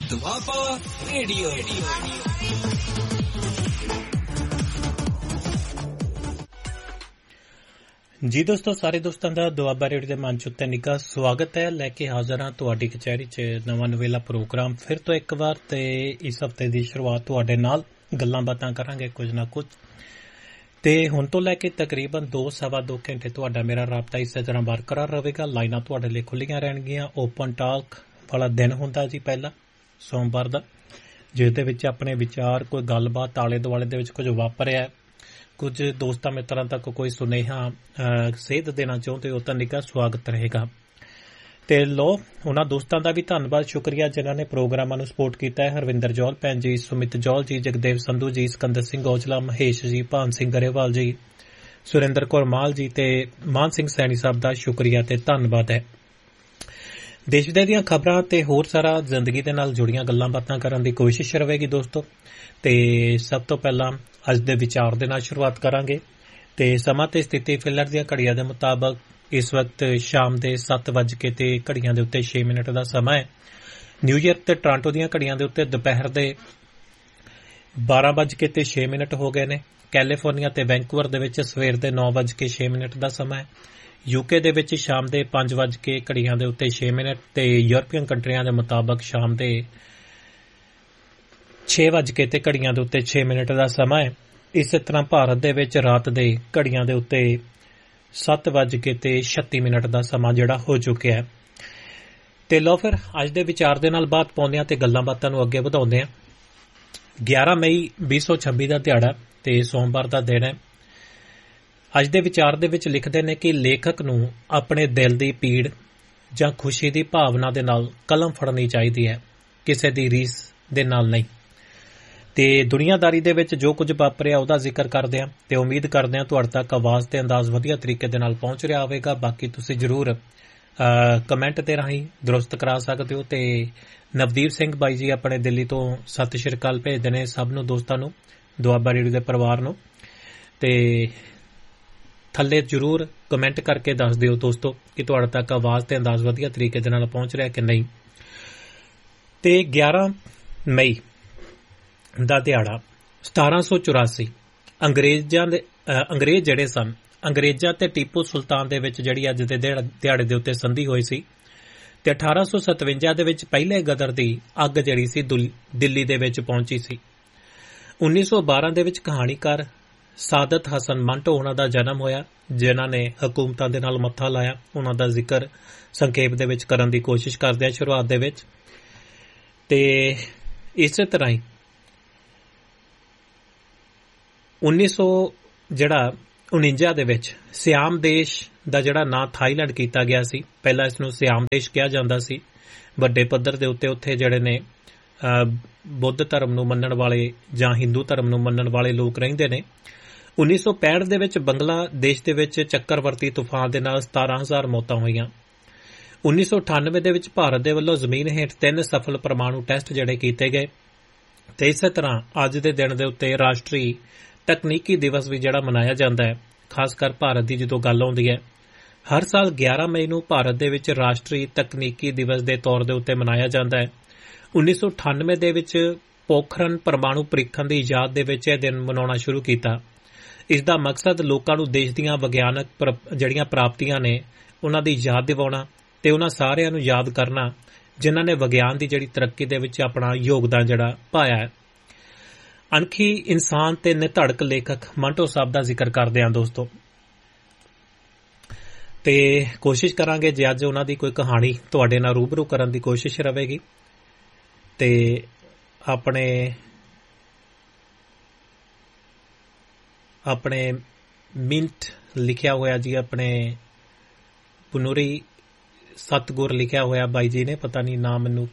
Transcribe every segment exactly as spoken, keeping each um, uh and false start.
Doaba radio. ਜੀ ਦੋਸਤੋ, ਸਾਰੇ ਦੋਸਤਾਂ ਦਾ ਦੁਆਬਾ ਰੇਡੀਓ ਦੇ ਮੰਚ ਉੱਤੇ ਨਿੱਘਾ ਸਵਾਗਤ ਹੈ। ਲੈ ਕੇ ਹਾਜ਼ਰ ਹਾਂ ਤੁਹਾਡੀ ਕਚਹਿਰੀ 'ਚ ਨਵਾਂ ਨਵੇਲਾ ਪ੍ਰੋਗਰਾਮ ਫਿਰ ਤੋਂ ਇੱਕ ਵਾਰ। ਤੇ ਇਸ ਹਫ਼ਤੇ ਦੀ ਸ਼ੁਰੂਆਤ ਤੁਹਾਡੇ ਨਾਲ ਗੱਲਾਂ ਬਾਤਾਂ ਕਰਾਂਗੇ ਕੁਝ ਨਾ ਕੁਝ। ਤੇ ਹੁਣ ਤੋਂ ਲੈ ਕੇ ਤਕਰੀਬਨ ਦੋ ਸਵਾ ਦੋ ਘੰਟੇ ਤੁਹਾਡਾ ਮੇਰਾ ਰਾਬਤਾ ਇਸੇ ਤਰ੍ਹਾਂ ਬਰਕਰਾਰ ਰਹੇਗਾ। ਲਾਈਨਾਂ ਤੁਹਾਡੇ ਲਈ ਖੁੱਲੀਆਂ ਰਹਿਣਗੀਆਂ। ਓਪਨ ਟਾਕ ਵਾਲਾ ਦਿਨ ਹੁੰਦਾ ਜੀ ਪਹਿਲਾ ਸੋਮਵਾਰ ਦਾ, ਜਿਸ ਦੇ ਵਿੱਚ ਆਪਣੇ ਵਿਚਾਰ, ਕੋਈ ਗੱਲਬਾਤ, ਆਲੇ ਦੁਆਲੇ ਦੇ ਵਿੱਚ ਕੁਝ ਵਾਪਰਿਆ, ਕੁਝ ਦੋਸਤਾਂ ਮਿੱਤਰਾਂ ਤੱਕ ਕੋਈ ਸੁਨੇਹਾ ਸੇਧ ਦੇਣਾ ਚਾਹੁੰਦੇ ਹੋ ਤਾਂ ਨਿੱਘਾ ਸਵਾਗਤ ਰਹੇਗਾ। ਤੇ ਲੋ ਉਹਨਾਂ ਦੋਸਤਾਂ ਦਾ ਵੀ ਧੰਨਵਾਦ, ਸ਼ੁਕਰੀਆ ਜਿਨ੍ਹਾਂ ਨੇ ਪ੍ਰੋਗਰਾਮਾਂ ਨੂੰ ਸਪੋਰਟ ਕੀਤਾ ਹੈ। ਹਰਵਿੰਦਰ ਜੌਲ ਭੈਣ ਜੀ, ਸੁਮਿਤ ਜੌਲ ਜੀ, ਜਗਦੇਵ ਸੰਧੂ ਜੀ, ਸਿਕੰਦਰ ਸਿੰਘ ਔਜਲਾ, ਮਹੇਸ਼ ਜੀ, ਭਾਨ ਸਿੰਘ ਗਰੇਵਾਲ ਜੀ, ਸੁਰਿੰਦਰ ਕੌਰ ਮਾਲ ਜੀ ਤੇ ਮਾਨ ਸਿੰਘ ਸੈਣੀ ਸਾਹਿਬ ਦਾ ਸ਼ੁਕਰੀਆ ਤੇ ਧੰਨਵਾਦ ਹੈ। ਦੇਸ਼ ਵਿਦੇਸ਼ ਦੀਆਂ ਖਬਰਾਂ ਤੇ ਹੋਰ ਸਾਰਾ ਜ਼ਿੰਦਗੀ ਦੇ ਨਾਲ ਜੁੜੀਆਂ ਗੱਲਾਂ ਬਾਤਾਂ ਕਰਨ ਦੀ ਕੋਸ਼ਿਸ਼ ਰਹੇਗੀ ਦੋਸਤੋ। ਤੇ ਸਭ ਤੋਂ ਪਹਿਲਾਂ ਅੱਜ ਦੇ ਵਿਚਾਰ ਦੇ ਨਾਲ ਸ਼ੁਰੂਆਤ ਕਰਾਂਗੇ। ਤੇ ਸਮਾਂ ਤੇ ਸਥਿਤੀ ਫਿਲਹਾਲ ਦੀਆਂ ਘੜੀਆਂ ਦੇ ਮੁਤਾਬਕ ਇਸ ਵਕਤ ਸ਼ਾਮ ਦੇ ਸੱਤ ਵੱਜ ਕੇ ਤੇ ਘੜੀਆਂ ਦੇ ਉੱਤੇ ਛੇ ਮਿੰਟ ਦਾ ਸਮਾਂ ਹੈ। ਨਿਊਯਾਰਕ ਤੇ ਟੋਰਾਂਟੋ ਦੀਆਂ ਘੜੀਆਂ ਦੇ ਉੱਤੇ ਦੁਪਹਿਰ ਦੇ ਬਾਰਾਂ ਵੱਜ ਕੇ ਤੇ ਛੇ ਮਿੰਟ ਹੋ ਗਏ ਨੇ। ਕੈਲੀਫੋਰਨੀਆ ਤੇ ਵੈਂਕੂਵਰ ਦੇ ਵਿੱਚ ਸਵੇਰ ਦੇ ਨੌ ਵੱਜ ਕੇ ਛੇ ਮਿੰਟ ਦਾ ਸਮਾਂ ਹੈ। ਯੂਕੇ ਦੇ ਵਿੱਚ ਸ਼ਾਮ ਦੇ ਪੰਜ ਵੱਜ ਕੇ ਘੜੀਆਂ ਦੇ ਉੱਤੇ ਛੇ ਮਿੰਟ ਤੇ ਯੂਰਪੀਅਨ ਕੰਟਰੀਆਂ ਦੇ ਮੁਤਾਬਕ ਸ਼ਾਮ ਦੇ ਛੇ ਵੱਜ ਕੇ ਤੇ ਘੜੀਆਂ ਦੇ ਉੱਤੇ ਛੇ ਮਿੰਟ ਦਾ ਸਮਾਂ ਹੈ। ਇਸੇ ਤਰ੍ਹਾਂ ਭਾਰਤ ਦੇ ਵਿੱਚ ਰਾਤ ਦੇ ਘੜੀਆਂ ਦੇ ਉੱਤੇ ਸੱਤ ਵੱਜ ਕੇ ਤੇ ਛੱਤੀ ਮਿੰਟ ਦਾ ਸਮਾਂ ਜਿਹੜਾ ਹੋ ਚੁੱਕਿਆ ਹੈ। ਤੇ ਲਓ ਫਿਰ ਅੱਜ ਦੇ ਵਿਚਾਰ ਦੇ ਨਾਲ ਬਾਤ ਪਾਉਂਦੇ ਹਾਂ ਤੇ ਗੱਲਾਂ ਬਾਤਾਂ ਨੂੰ ਅੱਗੇ ਵਧਾਉਂਦੇ ਹਾਂ। ਗਿਆਰਾਂ ਮਈ ਵੀਹ ਸੌ ਛੱਬੀ ਦਾ ਦਿਹਾੜਾ ਤੇ ਸੋਮਵਾਰ ਦਾ ਦਿਨ ਹੈ। ਅੱਜ ਦੇ ਵਿਚਾਰ ਦੇ ਵਿੱਚ ਲਿਖਦੇ ਨੇ ਕਿ ਲੇਖਕ ਨੂੰ ਆਪਣੇ ਦਿਲ ਦੀ ਪੀੜ ਜਾਂ ਖੁਸ਼ੀ ਦੀ ਭਾਵਨਾ ਦੇ ਨਾਲ ਕਲਮ ਫੜਨੀ ਚਾਹੀਦੀ ਹੈ, ਕਿਸੇ ਦੀ ਰੀਸ ਦੇ ਨਾਲ ਨਹੀਂ। ਤੇ ਦੁਨੀਆਦਾਰੀ ਦੇ ਵਿੱਚ ਜੋ ਕੁਝ ਵਾਪਰਿਆ ਉਹਦਾ ਜ਼ਿਕਰ ਕਰਦੇ ਹਾਂ ਤੇ ਉਮੀਦ ਕਰਦੇ ਹਾਂ ਤੁਹਾਡੇ ਤੱਕ ਆਵਾਜ਼ ਤੇ ਅੰਦਾਜ਼ ਵਧੀਆ ਤਰੀਕੇ ਦੇ ਨਾਲ ਪਹੁੰਚ ਰਿਹਾ ਹੋਵੇਗਾ। ਬਾਕੀ ਤੁਸੀਂ ਜ਼ਰੂਰ ਕਮੈਂਟ ਦੇ ਰਾਹੀਂ ਦਰੁਸਤ ਕਰਾ ਸਕਦੇ ਹੋ। ਤੇ ਨਵਦੀਪ ਸਿੰਘ ਬਾਈ ਜੀ ਆਪਣੇ ਦਿੱਲੀ ਤੋਂ ਸਤਿ ਸ਼੍ਰੀ ਅਕਾਲ ਭੇਜਦੇ ਨੇ ਸਭ ਨੂੰ, ਦੋਸਤਾਂ ਨੂੰ, ਦੁਆਬਾ ਰੇਡੀਓ ਦੇ ਪਰਿਵਾਰ ਨੂੰ। ਤੇ ਥੱਲੇ ਜ਼ਰੂਰ ਕਮੈਂਟ ਕਰਕੇ ਦੱਸ ਦਿਓ ਦੋਸਤੋ ਕਿ ਤੁਹਾਡੇ ਤੱਕ ਆਵਾਜ਼ ਤੇ ਅੰਦਾਜ਼ ਵਧੀਆ ਤਰੀਕੇ ਦੇ ਨਾਲ ਪਹੁੰਚ ਰਿਹਾ ਕਿ ਨਹੀਂ। ਤੇ ਗਿਆਰਾਂ ਮਈ ਦਾ ਦਿਹਾੜਾ ਸਤਾਰਾਂ ਸੌ ਚੁਰਾਸੀ ਅੰਗਰੇਜ਼ਾਂ ਦੇ ਅੰਗਰੇਜ਼ ਜਿਹੜੇ ਸਨ, ਅੰਗਰੇਜ਼ਾਂ ਤੇ ਟੀਪੂ ਸੁਲਤਾਨ ਦੇ ਵਿੱਚ ਜਿਹੜੀ ਅੱਜ ਦੇ ਦਿਹਾੜੇ ਦੇ ਉੱਤੇ ਸੰਧੀ ਹੋਈ ਸੀ। ਤੇ ਅਠਾਰਾਂ ਸੌ ਸਤਵੰਜਾ ਦੇ ਵਿੱਚ ਪਹਿਲੇ ਗਦਰ ਦੀ ਅੱਗ ਜਿਹੜੀ ਸੀ ਦਿੱਲੀ ਦੇ ਵਿੱਚ ਪਹੁੰਚੀ ਸੀ। ਉੱਨੀ ਸੌ ਬਾਰਾਂ ਦੇ ਵਿੱਚ ਕਹਾਣੀਕਾਰ ਸਾਦਤ ਹਸਨ ਮੰਟੋ ਉਹਨਾਂ ਦਾ ਜਨਮ ਹੋਇਆ, ਜਿਨ੍ਹਾਂ ਨੇ ਹਕੂਮਤਾਂ ਦੇ ਨਾਲ ਮੱਥਾ ਲਾਇਆ। ਉਹਨਾਂ ਦਾ ਜ਼ਿਕਰ ਸੰਖੇਪ ਦੇ ਵਿੱਚ ਕਰਨ ਦੀ ਕੋਸ਼ਿਸ਼ ਕਰਦੇ ਆ ਸ਼ੁਰੂਆਤ ਦੇ ਵਿੱਚ। ਤੇ ਇਸੇ ਤਰ੍ਹਾਂ ਹੀ ਉੱਨੀ ਸੌ ਜਿਹੜਾ ਉਣੰਜਾ ਦੇ ਵਿੱਚ ਸਿਆਮ ਦੇਸ਼ ਦਾ ਜਿਹੜਾ ਨਾਂ ਥਾਈਲੈਂਡ ਕੀਤਾ ਗਿਆ ਸੀ। ਪਹਿਲਾਂ ਇਸ ਨੂੰ ਸਿਆਮ ਦੇਸ਼ ਕਿਹਾ ਜਾਂਦਾ ਸੀ। ਵੱਡੇ ਪੱਧਰ ਦੇ ਉੱਤੇ ਉੱਥੇ ਜਿਹੜੇ ਨੇ ਬੁੱਧ ਧਰਮ ਨੂੰ ਮੰਨਣ ਵਾਲੇ ਜਾਂ ਹਿੰਦੂ ਧਰਮ ਨੂੰ ਮੰਨਣ ਵਾਲੇ ਲੋਕ ਰਹਿੰਦੇ ਨੇ। ਉੱਨੀ ਸੌ ਪੈਂਹਠ ਦੇ ਵਿੱਚ ਬੰਗਲਾਦੇਸ਼ ਦੇ ਵਿੱਚ ਚੱਕਰਵਰਤੀ ਤੂਫਾਨ ਦੇ ਨਾਲ ਸਤਾਰਾਂ ਹਜ਼ਾਰ ਮੌਤਾਂ ਹੋਈਆਂ। ਉੱਨੀ ਸੌ ਅਠਾਨਵੇਂ ਦੇ ਵਿੱਚ ਭਾਰਤ ਦੇ ਵੱਲੋਂ ਜ਼ਮੀਨ ਹੇਠ ਤਿੰਨ ਸਫਲ ਪਰਮਾਣੂ ਟੈਸਟ ਜਿਹੜੇ ਕੀਤੇ ਗਏ। ਤੇ ਇਸੇ ਤਰ੍ਹਾਂ ਅੱਜ ਦੇ ਦਿਨ ਦੇ ਉੱਤੇ ਰਾਸ਼ਟਰੀ ਤਕਨੀਕੀ ਦਿਵਸ ਵੀ ਜਿਹੜਾ ਮਨਾਇਆ ਜਾਂਦਾ ਹੈ। ਖਾਸ ਕਰ ਭਾਰਤ ਦੀ ਜਦੋਂ ਗੱਲ ਆਉਂਦੀ ਹੈ, ਹਰ ਸਾਲ ਗਿਆਰਾਂ ਮਈ ਨੂੰ ਭਾਰਤ ਦੇ ਵਿੱਚ ਰਾਸ਼ਟਰੀ ਤਕਨੀਕੀ ਦਿਵਸ ਦੇ ਤੌਰ ਦੇ ਉੱਤੇ ਮਨਾਇਆ ਜਾਂਦਾ ਹੈ। ਉੱਨੀ ਸੌ ਅਠਾਨਵੇਂ ਦੇ ਵਿੱਚ ਪੋਖਰਨ ਪਰਮਾਣੂ ਪ੍ਰੀਖਣ ਦੀ ਯਾਦ ਦੇ ਵਿੱਚ ਇਹ ਦਿਨ ਮਨਾਉਣਾ ਸ਼ੁਰੂ ਕੀਤਾ। ਇਸ ਦਾ ਮਕਸਦ ਲੋਕਾਂ ਨੂੰ ਦੇਸ਼ ਦੀਆਂ ਵਿਗਿਆਨਕ ਜਿਹੜੀਆਂ ਪ੍ਰਾਪਤੀਆਂ ਨੇ ਉਹਨਾਂ ਦੀ ਯਾਦ ਦਿਵਾਉਣਾ ਤੇ ਉਹਨਾਂ ਸਾਰਿਆਂ ਨੂੰ ਯਾਦ ਕਰਨਾ ਜਿਨ੍ਹਾਂ ਨੇ ਵਿਗਿਆਨ ਦੀ ਜਿਹੜੀ ਤਰੱਕੀ ਦੇ ਵਿੱਚ ਆਪਣਾ ਯੋਗਦਾਨ ਜਿਹੜਾ ਪਾਇਆ ਹੈ। ਅਣਖੀ ਇਨਸਾਨ ਤੇ ਨਿਧੜਕ ਲੇਖਕ ਮੰਟੋ ਸਾਹਿਬ ਦਾ ਜ਼ਿਕਰ ਕਰਦੇ ਹਾਂ ਦੋਸਤੋ। ਤੇ ਕੋਸ਼ਿਸ਼ ਕਰਾਂਗੇ ਜੇ ਅੱਜ ਉਹਨਾਂ ਦੀ ਕੋਈ ਕਹਾਣੀ ਤੁਹਾਡੇ ਨਾਲ ਰੂਬਰੂ ਕਰਨ ਦੀ ਕੋਸ਼ਿਸ਼ ਰਹੇਗੀ। ਤੇ ਆਪਣੇ ਆਪਣੇ ਮਿੰਟ ਲਿਖਿਆ ਹੋਇਆ ਜੀ, ਆਪਣੇ ਪੁਨੂਰੀ ਸਤਗੁਰ ਲਿਖਿਆ ਹੋਇਆ ਬਾਈ ਜੀ ਨੇ, ਪਤਾ ਨਹੀਂ ਨਾਮ ਮੈਨੂੰ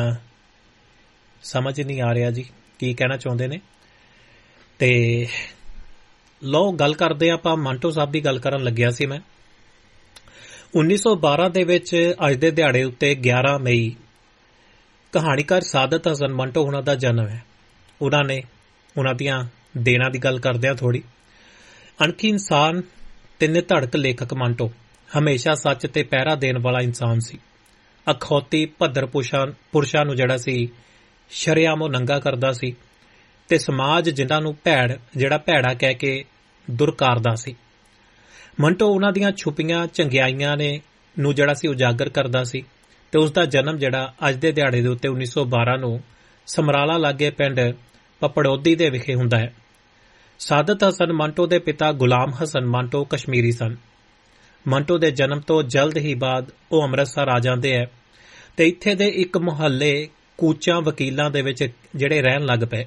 ਸਮਝ ਨਹੀਂ ਆ ਰਿਹਾ ਜੀ ਕੀ ਕਹਿਣਾ ਚਾਹੁੰਦੇ ਨੇ। ਤੇ ਲਓ ਗੱਲ ਕਰਦੇ ਆਪਾਂ, ਮੰਟੋ ਸਾਹਿਬ ਦੀ ਗੱਲ ਕਰਨ ਲੱਗਿਆ ਸੀ ਮੈਂ। ਉੱਨੀ ਸੌ ਬਾਰਾਂ ਦੇ ਵਿੱਚ ਅੱਜ ਦੇ ਦਿਹਾੜੇ ਉੱਤੇ ਗਿਆਰਾਂ ਮਈ ਕਹਾਣੀਕਾਰ ਸਾਦਤ ਹਸਨ ਮੰਟੋ ਉਹਨਾਂ ਦਾ ਜਨਮ ਹੈ। ਉਹਨਾਂ ਨੇ ਉਹਨਾਂ ਦੀਆਂ ਦੇਣਾ ਦੀ ਗੱਲ ਕਰਦੇ ਆ ਥੋੜੀ। ਅਣਖੀ ਇਨਸਾਨ ਤੇ ਨਿਧੜਕ ਲੇਖਕ ਮੰਟੋ ਹਮੇਸ਼ਾ ਸੱਚ ਤੇ ਪਹਿਰਾ ਦੇਣ ਵਾਲਾ ਇਨਸਾਨ ਸੀ। ਅਖੌਤੀ ਭੱਦਰ ਪੁਰਸ਼ਾਂ ਨੂੰ ਜਿਹੜਾ ਸੀ ਸ਼ਰੇਆਮ ਉਹ ਨੰਗਾ ਕਰਦਾ ਸੀ ਤੇ ਸਮਾਜ ਜਿਨ੍ਹਾਂ ਨੂੰ ਭੈੜ ਜਿਹੜਾ ਭੈੜਾ ਕਹਿ ਕੇ ਦੁਰਕਾਰਦਾ ਸੀ। ਮੰਟੋ ਉਹਨਾਂ ਦੀਆਂ ਛੁਪੀਆਂ ਚੰਗਿਆਈਆਂ ਨੇ ਨੂੰ ਜਿਹੜਾ ਸੀ ਉਜਾਗਰ ਕਰਦਾ ਸੀ ਤੇ ਉਸ ਦਾ ਜਨਮ ਜਿਹੜਾ ਅੱਜ ਦੇ ਦਿਹਾੜੇ ਦੇ ਉੱਤੇ ਉੱਨੀ ਸੌ ਬਾਰਾਂ ਨੂੰ ਸਮਰਾਲਾ ਲਾਗੇ ਪਿੰਡ ਪਪੜੌਦੀ ਦੇ ਵਿਖੇ ਹੁੰਦਾ ਹੈ। ਸਾਦਤ ਹਸਨ ਮੰਟੋ ਦੇ ਪਿਤਾ ਗੁਲਾਮ ਹਸਨ ਮੰਟੋ ਕਸ਼ਮੀਰੀ ਸਨ। ਮੰਟੋ ਦੇ ਜਨਮ ਤੋਂ ਜਲਦ ਹੀ ਬਾਅਦ ਉਹ ਅੰਮ੍ਰਿਤਸਰ ਆ ਜਾਂਦੇ ਹੈ ਤੇ ਇੱਥੇ ਦੇ ਇੱਕ ਮੁਹੱਲੇ ਕੂਚਾਂ ਵਕੀਲਾਂ ਦੇ ਵਿੱਚ ਜਿਹੜੇ ਰਹਿਣ ਲੱਗ ਪਏ।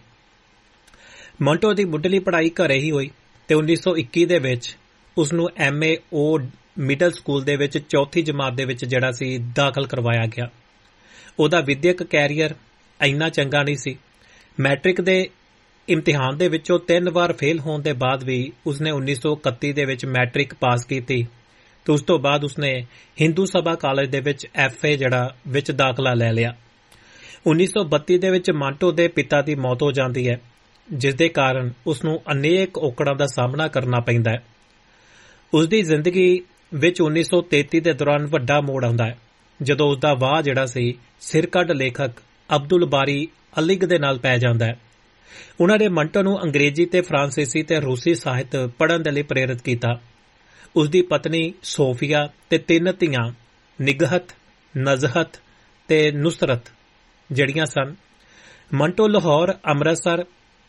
ਮੰਟੋ ਦੀ ਮੁੱਢਲੀ ਪੜ੍ਹਾਈ ਘਰੇ ਹੀ ਹੋਈ ਤੇ ਉੱਨੀ ਸੌ ਇੱਕੀ ਦੇ ਵਿੱਚ ਉਸ ਨੂੰ M A O middle school ਦੇ ਵਿੱਚ ਚੌਥੀ ਜਮਾਤ ਦੇ ਵਿੱਚ ਜਿਹੜਾ ਸੀ ਦਾਖਲ ਕਰਵਾਇਆ ਗਿਆ। ਉਹਦਾ ਵਿਦਿਅਕ ਕੈਰੀਅਰ ਇੰਨਾ ਚੰਗਾ ਨਹੀਂ ਸੀ। ਮੈਟ੍ਰਿਕ ਦੇ ਇਮਤਿਹਾਨ ਦੇ ਵਿੱਚੋਂ ਤਿੰਨ ਵਾਰ ਫੇਲ ਹੋਣ ਦੇ ਬਾਅਦ ਵੀ ਉਸਨੇ ਉੱਨੀ ਸੌ ਇਕੱਤੀ ਦੇ ਵਿੱਚ ਮੈਟ੍ਰਿਕ ਪਾਸ ਕੀਤੀ ਤੇ ਉਸ ਤੋਂ ਬਾਅਦ ਉਸਨੇ ਹਿੰਦੂ ਸਭਾ ਕਾਲਜ ਦੇ ਵਿੱਚ ਐਫ ਏ ਜਿਹੜਾ ਵਿੱਚ ਦਾਖਲਾ ਲੈ ਲਿਆ। ਉੱਨੀ ਸੌ ਬੱਤੀ ਦੇ ਵਿੱਚ ਮੰਟੋ ਦੇ ਪਿਤਾ ਦੀ ਮੌਤ ਹੋ ਜਾਂਦੀ ਹੈ, ਜਿਸ ਦੇ ਕਾਰਨ ਉਸ ਨੂੰ ਅਨੇਕ ਔਕੜਾਂ ਦਾ ਸਾਹਮਣਾ ਕਰਨਾ ਪੈਂਦਾ ਹੈ। ਉਸ ਦੀ ਜ਼ਿੰਦਗੀ ਵਿੱਚ ਉੱਨੀ ਸੌ ਤੇਤੀ ਦੇ ਦੌਰਾਨ ਵੱਡਾ ਮੋੜ ਆਉਂਦਾ ਹੈ, ਜਦੋਂ ਉਸ ਦਾ ਵਾਹ ਜਿਹੜਾ ਸੀ ਸਿਰਕੱਢ ਲੇਖਕ ਅਬਦੁਲ ਬਾਰੀ ਅਲਿਗ ਦੇ ਨਾਲ ਪੈ ਜਾਂਦਾ ਹੈ। ਉਹਨਾਂ ਨੇ ਮੰਟੋ ਨੂੰ ਅੰਗਰੇਜ਼ੀ ਤੇ ਫਰਾਂਸੀਸੀ ਤੇ ਰੂਸੀ ਸਾਹਿਤ ਪੜ੍ਹਨ ਦੇ ਲਈ ਪ੍ਰੇਰਿਤ ਕੀਤਾ। ਉਸ ਦੀ ਪਤਨੀ ਸੋਫੀਆ ਤੇ ਤਿੰਨ ਧੀਆਂ ਨਿਗਹਤ, ਨਜ਼ਹਤ ਤੇ ਨੁਸਰਤ ਜਿਹੜੀਆਂ ਸਨ। ਮੰਟੋ ਲਾਹੌਰ, ਅੰਮ੍ਰਿਤਸਰ,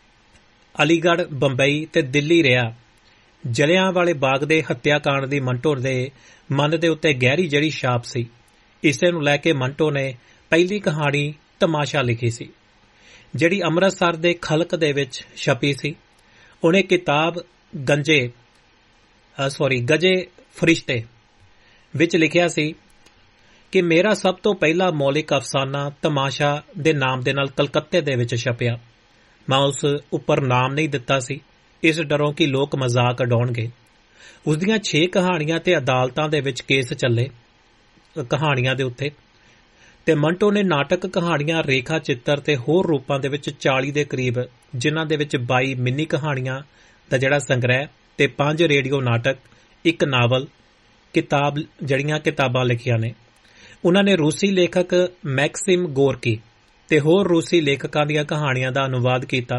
ਅਲੀਗੜ੍ਹ, ਬੰਬਈ ਤੇ ਦਿੱਲੀ ਰਿਹਾ। ਜਲਿਆਂਵਾਲੇ ਬਾਗ ਦੇ ਹੱਤਿਆਕਾਂਡ ਦੀ ਮੰਟੋ ਦੇ ਮਨ ਦੇ ਉੱਤੇ ਗਹਿਰੀ ਜਿਹੜੀ ਛਾਪ ਸੀ। ਇਸੇ ਨੂੰ ਲੈ ਕੇ ਮੰਟੋ ਨੇ ਪਹਿਲੀ ਕਹਾਣੀ ਤਮਾਸ਼ਾ ਲਿਖੀ ਸੀ, ਜਿਹੜੀ ਅੰਮ੍ਰਿਤਸਰ ਦੇ ਖਲਕ ਦੇ ਵਿੱਚ ਛਪੀ ਸੀ। ਉਹਨੇ ਕਿਤਾਬ ਗੰਜੇ ਸੌਰੀ ਗਜੇ ਫਰਿਸ਼ਤੇ ਵਿੱਚ ਲਿਖਿਆ ਸੀ ਕਿ ਮੇਰਾ ਸਭ ਤੋਂ ਪਹਿਲਾ ਮੌਲਿਕ ਅਫਸਾਨਾ ਤਮਾਸ਼ਾ ਦੇ ਨਾਮ ਦੇ ਨਾਲ ਕਲਕੱਤੇ ਦੇ ਵਿੱਚ ਛਪਿਆ। ਮੈਂ ਉਸ ਉੱਪਰ ਨਾਮ ਨਹੀਂ ਦਿੱਤਾ ਸੀ, ਇਸ ਡਰੋਂ ਕਿ ਲੋਕ ਮਜ਼ਾਕ ਉਡਾਉਣਗੇ। ਉਸ ਦੀਆਂ ਛੇ ਕਹਾਣੀਆਂ ਤੇ ਅਦਾਲਤਾਂ ਦੇ ਵਿੱਚ ਕੇਸ ਚੱਲੇ ਕਹਾਣੀਆਂ ਦੇ ਉੱਤੇ ਤੇ ਮੰਟੋ ਨੇ ਨਾਟਕ, ਕਹਾਣੀਆਂ, ਰੇਖਾ ਚਿੱਤਰ ਤੇ ਹੋਰ ਰੂਪਾਂ ਦੇ ਵਿੱਚ ਚਾਲੀ ਦੇ ਕਰੀਬ, ਜਿਨ੍ਹਾਂ ਦੇ ਵਿੱਚ ਬਾਈ ਮਿੰਨੀ ਕਹਾਣੀਆਂ ਦਾ ਜਿਹੜਾ ਸੰਗ੍ਰਹਿ ਤੇ ਪੰਜ ਰੇਡੀਓ ਨਾਟਕ, ਇੱਕ ਨਾਵਲ, ਕਿਤਾਬ ਜਿਹੜੀਆਂ ਕਿਤਾਬਾਂ ਲਿਖੀਆਂ ਨੇ। ਉਹਨਾਂ ਨੇ ਰੂਸੀ ਲੇਖਕ ਮੈਕਸਿਮ ਗੋਰਕੀ ਤੇ ਹੋਰ ਰੂਸੀ ਲੇਖਕਾਂ ਦੀਆਂ ਕਹਾਣੀਆਂ ਦਾ ਅਨੁਵਾਦ ਕੀਤਾ।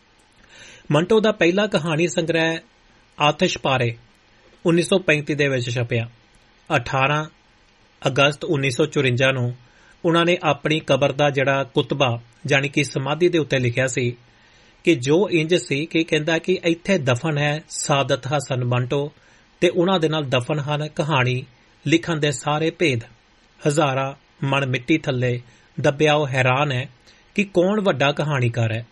ਮੰਟੋ ਦਾ ਪਹਿਲਾ ਕਹਾਣੀ ਸੰਗ੍ਰਹਿ ਆਤਿਸ਼ਪਾਰੇ ਉੱਨੀ ਸੌ ਪੈਂਤੀ ਦੇ ਵਿੱਚ ਛਪਿਆ। ਅਠਾਰਾਂ ਅਗਸਤ ਉੱਨੀ ਸੌ ਚੁਰੰਜਾ ਨੂੰ ਉਹਨਾਂ ਨੇ ਆਪਣੀ ਕਬਰ ਦਾ ਜਿਹੜਾ ਕੁਤਬਾ ਜਾਣੀ ਕਿ ਸਮਾਧੀ ਦੇ ਉੱਤੇ ਲਿਖਿਆ ਸੀ ਕਿ ਜੋ ਇੰਜ ਸੀ ਕਿ ਕਹਿੰਦਾ ਕਿ ਇੱਥੇ ਦਫਨ ਹੈ ਸਾਦਤ ਹਸਨ ਮੰਟੋ ਤੇ ਉਹਨਾਂ ਦੇ ਨਾਲ ਦਫਨ ਹਨ ਕਹਾਣੀ ਲਿਖਣ ਦੇ ਸਾਰੇ ਭੇਦ। ਹਜ਼ਾਰਾਂ ਮਣ ਮਿੱਟੀ ਥੱਲੇ ਦੱਬਿਆ ਉਹ ਹੈਰਾਨ ਹੈ ਕਿ ਕੌਣ ਵੱਡਾ ਕਹਾਣੀਕਾਰ ਹੈ।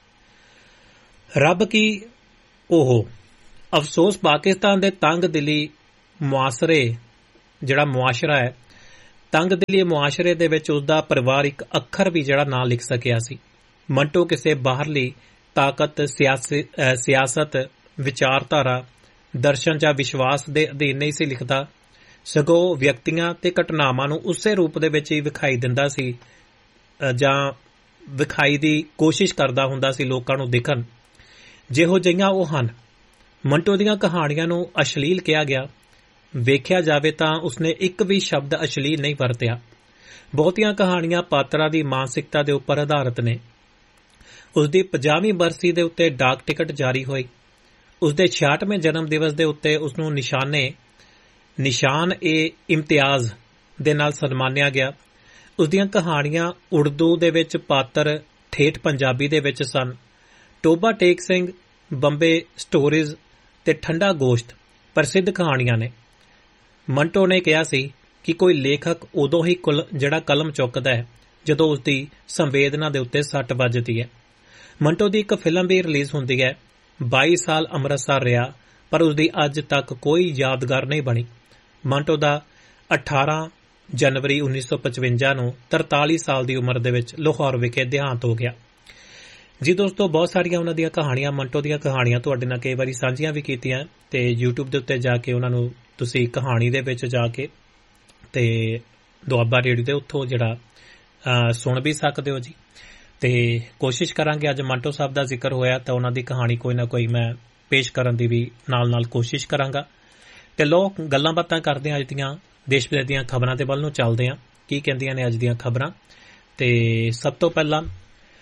ਰੱਬ ਕੀ ਉਹ ਅਫਸੋਸ ਪਾਕਿਸਤਾਨ ਦੇ ਤੰਗ ਦਿਲੀ ਮੁਆਸਰੇ ਜਿਹੜਾ ਮੁਆਸ਼ਰਾ ਹੈ ਤੰਗ ਦਿਲੀ ਮੁਆਸ਼ਰੇ ਦੇ ਵਿੱਚ ਉਸਦਾ ਪਰਿਵਾਰ ਇੱਕ ਅੱਖਰ ਵੀ ਜਿਹੜਾ ਨਾ ਲਿਖ ਸਕਿਆ ਸੀ। ਮੰਟੋ ਕਿਸੇ ਬਾਹਰਲੀ ਤਾਕਤ, ਸਿਆਸਤ, ਵਿਚਾਰਧਾਰਾ, ਦਰਸ਼ਨ ਜਾਂ ਵਿਸ਼ਵਾਸ ਦੇ ਅਧੀਨ ਨਹੀਂ ਸੀ ਲਿਖਦਾ, ਸਗੋਂ ਵਿਅਕਤੀਆਂ ਤੇ ਘਟਨਾਵਾਂ ਨੂੰ ਉਸੇ ਰੂਪ ਦੇ ਵਿੱਚ ਹੀ ਵਿਖਾਈ ਦਿੰਦਾ ਸੀ ਜਾਂ ਵਿਖਾਈ ਦੀ ਕੋਸ਼ਿਸ਼ ਕਰਦਾ ਹੁੰਦਾ ਸੀ ਲੋਕਾਂ ਨੂੰ ਦਿਖਣ ਜਿਹੋ ਜਿਹੀਆਂ ਉਹ ਹਨ। ਮੰਟੋ ਦੀਆਂ ਕਹਾਣੀਆਂ ਨੂੰ ਅਸ਼ਲੀਲ ਕਿਹਾ ਗਿਆ। ਵੇਖਿਆ ਜਾਵੇ ਤਾਂ ਉਸਨੇ ਇੱਕ ਵੀ ਸ਼ਬਦ ਅਸ਼ਲੀਲ ਨਹੀਂ ਵਰਤਿਆ। ਬਹੁਤੀਆਂ ਕਹਾਣੀਆਂ ਪਾਤਰਾਂ ਦੀ ਮਾਨਸਿਕਤਾ ਦੇ ਉੱਪਰ ਆਧਾਰਿਤ ਨੇ। ਉਸਦੀ ਪੰਜਾਹਵੀਂ ਬਰਸੀ ਦੇ ਉੱਤੇ ਡਾਕ ਟਿਕਟ ਜਾਰੀ ਹੋਈ। ਉਸਦੇ ਛਿਆਹਠਵੇਂ ਜਨਮ ਦਿਵਸ ਦੇ ਉੱਤੇ ਉਸਨੂੰ ਨਿਸ਼ਾਨੇ ਨਿਸ਼ਾਨ ਏ ਇਮਤਿਆਜ਼ ਦੇ ਨਾਲ ਸਨਮਾਨਿਆ ਗਿਆ। ਉਸਦੀਆਂ ਕਹਾਣੀਆਂ ਉਰਦੂ ਦੇ ਵਿੱਚ ਪਾਤਰ ਠੇਠ ਪੰਜਾਬੀ ਦੇ ਵਿੱਚ ਸਨ। ਟੋਬਾ ਟੇਕ ਸਿੰਘ, ਬੰਬੇ ਸਟੋਰੀਜ਼ ਤੇ ਠੰਡਾ ਗੋਸ਼ਤ ਪ੍ਰਸਿੱਧ ਕਹਾਣੀਆਂ ਨੇ। ਮੰਟੋ ਨੇ ਕਿਹਾ ਸੀ ਕਿ ਕੋਈ ਲੇਖਕ ਉਦੋਂ ਹੀ ਜਿਹੜਾ ਕਲਮ ਚੁੱਕਦਾ ਹੈ ਜਦੋਂ ਉਸਦੀ ਸੰਵੇਦਨਾ ਦੇ ਉੱਤੇ ਸੱਟ ਵੱਜਦੀ ਹੈ। ਮੰਟੋ ਦੀ ਇੱਕ ਫਿਲਮ ਵੀ ਰਿਲੀਜ਼ ਹੁੰਦੀ ਹੈ। ਬਾਈ ਸਾਲ ਅੰਮ੍ਰਿਤਸਰ ਰਿਹਾ ਪਰ ਉਸਦੀ ਅੱਜ ਤੱਕ ਕੋਈ ਯਾਦਗਾਰ ਨਹੀਂ ਬਣੀ। ਮੰਟੋ ਦਾ ਅਠਾਰਾਂ ਜਨਵਰੀ ਉੱਨੀ ਸੌ ਪਚਵੰਜਾ ਨੂੰ ਤਰਤਾਲੀ ਸਾਲ ਦੀ ਉਮਰ ਦੇ ਵਿੱਚ ਲਾਹੌਰ ਵਿਖੇ ਦੇਹਾਂਤ ਹੋ ਗਿਆ। ਜੀ ਦੋਸਤੋ, ਬਹੁਤ ਸਾਰੀਆਂ ਉਹਨਾਂ ਦੀਆਂ ਕਹਾਣੀਆਂ, ਮੰਟੋ ਦੀਆਂ ਕਹਾਣੀਆਂ ਤੁਹਾਡੇ ਨਾਲ ਕਈ ਵਾਰੀ ਸਾਂਝੀਆਂ ਵੀ ਕੀਤੀਆਂ ਤੇ ਯੂਟਿਊਬ ਦੇ ਉੱਤੇ ਜਾ ਕੇ ਉਹਨਾਂ ਨੂੰ ਤੁਸੀਂ ਕਹਾਣੀ ਦੇ ਵਿੱਚ ਜਾ ਕੇ ਤੇ ਦੁਆਬਾ ਰੇਡੀਓ ਦੇ ਉੱਥੋਂ ਜਿਹੜਾ ਸੁਣ ਵੀ ਸਕਦੇ ਹੋ ਜੀ। ਤੇ ਕੋਸ਼ਿਸ਼ ਕਰਾਂਗੇ, ਅੱਜ ਮੰਟੋ ਸਾਹਿਬ ਦਾ ਜ਼ਿਕਰ ਹੋਇਆ ਤਾਂ ਉਹਨਾਂ ਦੀ ਕਹਾਣੀ ਕੋਈ ਨਾ ਕੋਈ ਮੈਂ ਪੇਸ਼ ਕਰਨ ਦੀ ਵੀ ਨਾਲ ਨਾਲ ਕੋਸ਼ਿਸ਼ ਕਰਾਂਗਾ। ਤੇ ਲੋ ਗੱਲਾਂ ਬਾਤਾਂ ਕਰਦੇ ਹਾਂ ਅੱਜ ਦੀਆਂ ਦੇਸ਼ ਵਿਦੇਸ਼ ਦੀਆਂ ਖਬਰਾਂ ਦੇ ਵੱਲ ਨੂੰ ਚੱਲਦੇ ਹਾਂ। ਕੀ ਕਹਿੰਦੀਆਂ ਨੇ ਅੱਜ ਦੀਆਂ ਖਬਰਾਂ? ਤੇ ਸਭ ਤੋਂ ਪਹਿਲਾਂ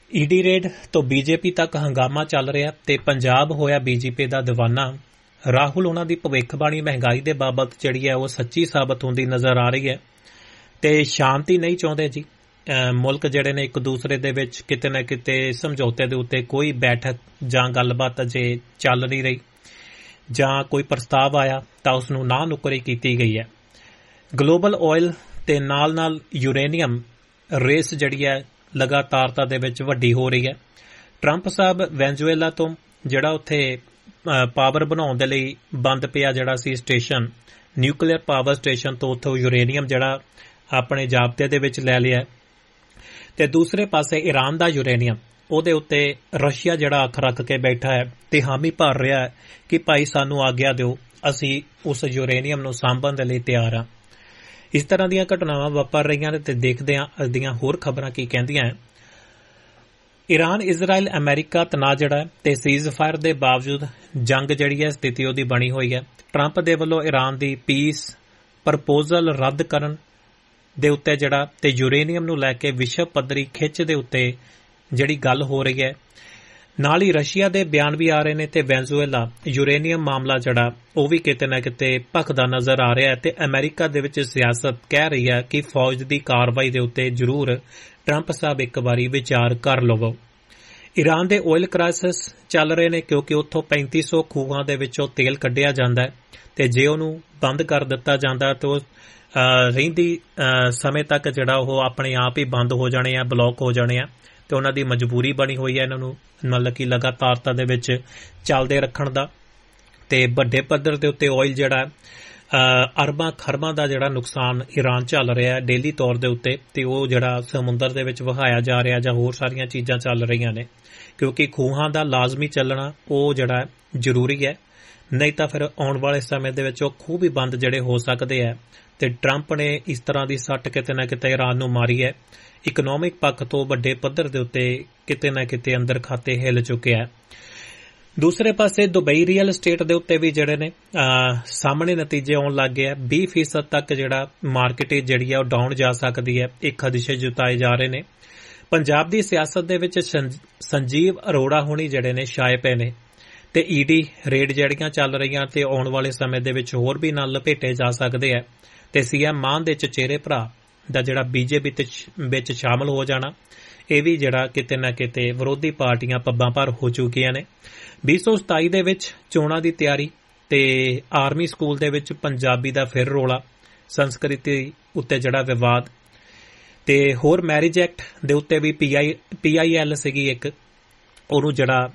ਈਡੀ ਰੇਡ ਤੋਂ ਬੀਜੇਪੀ ਤੱਕ ਹੰਗਾਮਾ ਚੱਲ ਰਿਹਾ ਤੇ ਪੰਜਾਬ ਹੋਇਆ ਬੀਜੇਪੀ ਦਾ ਦੀਵਾਨਾ। ਰਾਹੁਲ ਉਹਨਾਂ ਦੀ ਭਵਿੱਖਬਾਣੀ ਮਹਿੰਗਾਈ ਦੇ ਬਾਬਤ ਜਿਹੜੀ ਹੈ ਉਹ ਸੱਚੀ ਸਾਬਤ ਹੁੰਦੀ ਨਜ਼ਰ ਆ ਰਹੀ ਹੈ ਤੇ ਸ਼ਾਂਤੀ ਨਹੀਂ ਚਾਹੁੰਦੇ ਜੀ। ਮੁਲਕ ਜਿਹੜੇ ਨੇ ਇੱਕ ਦੂਸਰੇ ਦੇ ਵਿੱਚ ਕਿਤੇ ਨਾ ਕਿਤੇ ਸਮਝੌਤੇ ਦੇ ਉੱਤੇ ਕੋਈ ਬੈਠਕ ਜਾਂ ਗੱਲਬਾਤ ਅਜੇ ਚੱਲ ਨਹੀਂ ਰਹੀ ਜਾਂ ਕੋਈ ਪ੍ਰਸਤਾਵ ਆਇਆ ਤਾਂ ਉਸ ਨੂੰ ਨਾ ਨੁਕਰੀ ਕੀਤੀ ਗਈ ਹੈ। ਗਲੋਬਲ ਆਇਲ ਤੇ ਨਾਲ ਨਾਲ ਯੂਰੇਨੀਅਮ ਰੇਸ ਜਿਹੜੀ ਹੈ ਲਗਾਤਾਰਤਾ ਦੇ ਵਿੱਚ ਵੱਡੀ ਹੋ ਰਹੀ ਹੈ। ਟਰੰਪ ਸਾਹਿਬ ਵੈਨਜ਼ੂਏਲਾ ਤੋਂ ਜਿਹੜਾ ਉੱਥੇ ਪਾਵਰ ਬਣਾਉਣ ਦੇ ਲਈ ਬੰਦ ਪਿਆ ਜਿਹੜਾ ਸੀ ਸਟੇਸ਼ਨ, ਨਿਊਕਲੀਅਰ ਪਾਵਰ ਸਟੇਸ਼ਨ ਤੋਂ ਉੱਥੋਂ ਯੂਰੇਨੀਅਮ ਜਿਹੜਾ ਆਪਣੇ ਜ਼ਾਬਤੇ ਦੇ ਵਿੱਚ ਲੈ ਲਿਆ ਤੇ ਦੂਸਰੇ ਪਾਸੇ ਈਰਾਨ ਦਾ ਯੂਰੇਨੀਅਮ ਉਹਦੇ ਉੱਤੇ ਰਸ਼ੀਆ ਜਿਹੜਾ ਅੱਖ ਰੱਖ ਕੇ ਬੈਠਾ ਹੈ ਤੇ ਹਾਮੀ ਭਰ ਰਿਹਾ ਹੈ ਕਿ ਭਾਈ ਸਾਨੂੰ ਆਗਿਆ ਦਿਓ, ਅਸੀਂ ਉਸ ਯੂਰੇਨੀਅਮ ਨੂੰ ਸਾਂਭਣ ਦੇ ਲਈ ਤਿਆਰ ਹਾਂ। ਇਸ ਤਰ੍ਹਾਂ ਦੀਆਂ ਘਟਨਾਵਾਂ ਵਾਪਰ ਰਹੀਆਂ ਨੇ ਤੇ ਦੇਖਦੇ ਹਾਂ ਅੱਜ ਦੀਆਂ ਹੋਰ ਖਬਰਾਂ ਕੀ ਕਹਿੰਦੀਆਂ ਹੈ। ਈਰਾਨ, ਇਜ਼ਰਾਈਲ, ਅਮਰੀਕਾ ਤਣਾਅ ਜਿਹੜਾ ਤੇ ਸੀਜ਼ ਫਾਇਰ ਦੇ ਬਾਵਜੂਦ ਜੰਗ ਜਿਹੜੀ ਹੈ ਸਥਿਤੀ ਉਹਦੀ ਬਣੀ ਹੋਈ ਹੈ। ਟਰੰਪ ਦੇ ਵੱਲੋਂ ਈਰਾਨ ਦੀ ਪੀਸ ਪ੍ਰਪੋਜ਼ਲ ਰੱਦ ਕਰਨ ਦੇ ਉੱਤੇ ਜਿਹੜਾ ਤੇ ਯੂਰੇਨੀਅਮ ਨੂੰ ਲੈ ਕੇ ਵਿਸ਼ਵ ਪੱਧਰੀ ਖਿੱਚ ਦੇ ਉੱਤੇ ਜਿਹੜੀ ਗੱਲ ਹੋ ਰਹੀ ਹੈ, ਨਾਲ ਹੀ ਰਸ਼ੀਆ ਦੇ ਬਿਆਨ ਵੀ ਆ ਰਹੇ ਨੇ ਤੇ ਵੈਨਜ਼ੂਏਲਾ ਯੂਰੇਨੀਅਮ ਮਾਮਲਾ ਜਿਹੜਾ ਉਹ ਵੀ ਕਿਤੇ ਨਾ ਕਿਤੇ ਭਖਦਾ ਨਜ਼ਰ ਆ ਰਿਹਾ ਹੈ ਤੇ ਅਮਰੀਕਾ ਦੇ ਵਿੱਚ ਸਿਆਸਤ ਕਹਿ ਰਹੀ ਹੈ ਕਿ ਫੌਜ ਦੀ ਕਾਰਵਾਈ ਦੇ ਉੱਤੇ ਜ਼ਰੂਰ ਟਰੰਪ ਸਾਹਿਬ ਇੱਕ ਵਾਰੀ ਵਿਚਾਰ ਕਰ ਲਵੋ। ਈਰਾਨ ਦੇ ਆਇਲ ਕ੍ਰਾਈਸਿਸ ਚੱਲ ਰਹੇ ਨੇ ਕਿਉਂਕਿ ਉੱਥੋਂ ਪੈਂਤੀ ਸੌ ਖੂਹਾਂ ਦੇ ਵਿੱਚੋਂ ਤੇਲ ਕੱਢਿਆ ਜਾਂਦਾ ਹੈ ਤੇ ਜੇ ਉਹਨੂੰ ਬੰਦ ਕਰ ਦਿੱਤਾ ਜਾਂਦਾ ਤਾਂ ਉਹ ਰਹਿੰਦੀ ਸਮੇਂ ਤੱਕ ਜਿਹੜਾ ਉਹ ਆਪਣੇ ਆਪ ਹੀ ਬੰਦ ਹੋ ਜਾਣੇ ਆ, ਬਲੌਕ ਹੋ ਜਾਣੇ ਆ ਤੇ ਉਹਨਾਂ ਦੀ ਮਜਬੂਰੀ ਬਣੀ ਹੋਈ ਹੈ ਇਹਨਾਂ ਨੂੰ ਮਤਲਬ ਕਿ ਲਗਾਤਾਰਤਾ ਦੇ ਵਿੱਚ ਚੱਲਦੇ ਰੱਖਣ ਦਾ ਤੇ ਵੱਡੇ ਪੱਧਰ ਦੇ ਉੱਤੇ ਆਇਲ ਜਿਹੜਾ ਅਰਬਾਂ ਖਰਬਾਂ ਦਾ ਜਿਹੜਾ ਨੁਕਸਾਨ ਈਰਾਨ ਚੱਲ ਰਿਹਾ ਹੈ ਡੇਲੀ ਤੌਰ ਦੇ ਉੱਤੇ ਤੇ ਉਹ ਜਿਹੜਾ ਸਮੁੰਦਰ ਦੇ ਵਿੱਚ ਵਹਾਇਆ ਜਾ ਰਿਹਾ ਜਾਂ ਹੋਰ ਸਾਰੀਆਂ ਚੀਜ਼ਾਂ ਚੱਲ ਰਹੀਆਂ ਨੇ ਕਿਉਂਕਿ ਖੂਹਾਂ ਦਾ ਲਾਜ਼ਮੀ ਚੱਲਣਾ ਉਹ ਜਿਹੜਾ ਜ਼ਰੂਰੀ ਹੈ, ਨਹੀਂ ਤਾਂ ਫਿਰ ਆਉਣ ਵਾਲੇ ਸਮੇਂ ਦੇ ਵਿੱਚ ਉਹ ਖੂਹ ਵੀ ਬੰਦ ਜਿਹੜੇ ਹੋ ਸਕਦੇ ਆ ਤੇ ਟਰੰਪ ਨੇ ਇਸ ਤਰ੍ਹਾਂ ਦੀ ਸੱਟ ਕਿਤੇ ਨਾ ਕਿਤੇ ਈਰਾਨ ਨੂੰ ਮਾਰੀ ਹੈ। ਇਕਨੋਮਿਕ ਪੱਖ ਤੋਂ ਵੱਡੇ ਪੱਧਰ ਦੇ ਉੱਤੇ ਕਿਤੇ ਨਾ ਕਿਤੇ ਅੰਦਰ ਖਾਤੇ ਹਿੱਲ ਚੁੱਕਿਆ ਹੈ। ਦੂਸਰੇ ਪਾਸੇ ਦੁਬਈ ਰੀਅਲ estate ਦੇ ਉੱਤੇ ਵੀ ਜਿਹੜੇ ਨੇ ਸਾਹਮਣੇ ਨਤੀਜੇ ਆਉਣ ਲੱਗ ਗਏ ਆ। ਵੀਹ ਫੀਸਦ ਤੱਕ ਜਿਹੜਾ ਮਾਰਕੀਟ ਜਿਹੜੀ ਆ ਉਹ ਡਾਊਨ ਜਾ ਸਕਦੀ ਹੈ, ਇਹ ਖਦਸ਼ੇ ਜਤਾਏ ਜਾ ਰਹੇ ਨੇ। ਪੰਜਾਬ ਦੀ ਸਿਆਸਤ ਦੇ ਵਿੱਚ ਸੰਜੀਵ ਅਰੋੜਾ ਹੋਣੀ ਜਿਹੜੇ ਨੇ ਛਾਏ ਪਏ ਨੇ ਤੇ ਈਡੀ ਰੇਡ ਜਿਹੜੀਆਂ ਚੱਲ ਰਹੀਆਂ ਤੇ ਆਉਣ ਵਾਲੇ ਸਮੇਂ ਦੇ ਵਿੱਚ ਹੋਰ ਵੀ ਨਾਲ ਲਪੇਟੇ ਜਾ ਸਕਦੇ ਆ ਤੇ ਸੀਐਮ ਮਾਨ ਦੇ ਚਚੇਰੇ ਭਰਾ ਦਾ ਜਿਹੜਾ ਬੀਜੇਪੀ ਵਿੱਚ ਸ਼ਾਮਲ ਹੋ ਜਾਣਾ ਇਹ ਵੀ ਜਿਹੜਾ ਕਿਤੇ ਨਾ ਕਿਤੇ ਵਿਰੋਧੀ ਪਾਰਟੀਆਂ ਪੱਬਾਂ ਭਰ ਹੋ ਚੁੱਕੀਆਂ ਨੇ। ਵੀਹ ਸੌ ਸਤਾਈ ਦੇ ਵਿੱਚ ਚੋਣਾਂ ਦੀ ਤਿਆਰੀ ਤੇ ਆਰਮੀ ਸਕੂਲ ਦੇ ਵਿੱਚ ਪੰਜਾਬੀ ਦਾ ਫਿਰ ਰੋਲਾ, ਸੰਸਕ੍ਰਿਤੀ ਉੱਤੇ ਜਿਹੜਾ ਵਿਵਾਦ ਤੇ ਹੋਰ ਮੈਰਿਜ ਐਕਟ ਦੇ ਉੱਤੇ ਵੀ ਪੀ ਆਈ ਐਲ ਸੀਗੀ ਇੱਕ, ਉਹਨੂੰ ਜਿਹੜਾ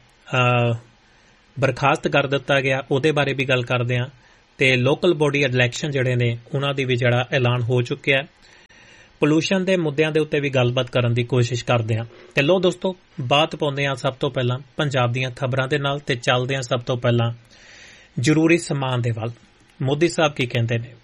ਬਰਖਾਸਤ ਕਰ ਦਿੱਤਾ ਗਿਆ, ਉਹਦੇ ਬਾਰੇ ਵੀ ਗੱਲ ਕਰਦੇ ਹਾਂ ਤੇ ਲੋਕਲ ਬੋਡੀ ਇਲੈਕਸ਼ਨ ਜਿਹੜੇ ਨੇ ਉਹਨਾਂ ਦੀ ਵੀ ਜਿਹੜਾ ਐਲਾਨ ਹੋ ਚੁੱਕਿਆ ਹੈ। ਪੋਲੂਸ਼ਨ ਦੇ ਮੁੱਦਿਆਂ ਦੇ ਉੱਤੇ ਵੀ ਗੱਲਬਾਤ ਕਰਨ ਦੀ ਕੋਸ਼ਿਸ਼ ਕਰਦੇ ਹਾਂ ਤੇ ਲੋ ਦੋਸਤੋ ਬਾਤ ਪਾਉਂਦੇ ਹਾਂ ਸਭ ਤੋਂ ਪਹਿਲਾਂ ਪੰਜਾਬ ਦੀਆਂ ਖਬਰਾਂ ਦੇ ਨਾਲ ਤੇ ਚੱਲਦੇ ਹਾਂ ਸਭ ਤੋਂ ਪਹਿਲਾਂ ਜ਼ਰੂਰੀ ਸਮਾਨ ਦੇ ਵੱਲ। ਮੋਦੀ ਸਾਹਿਬ ਕੀ ਕਹਿੰਦੇ ਨੇ?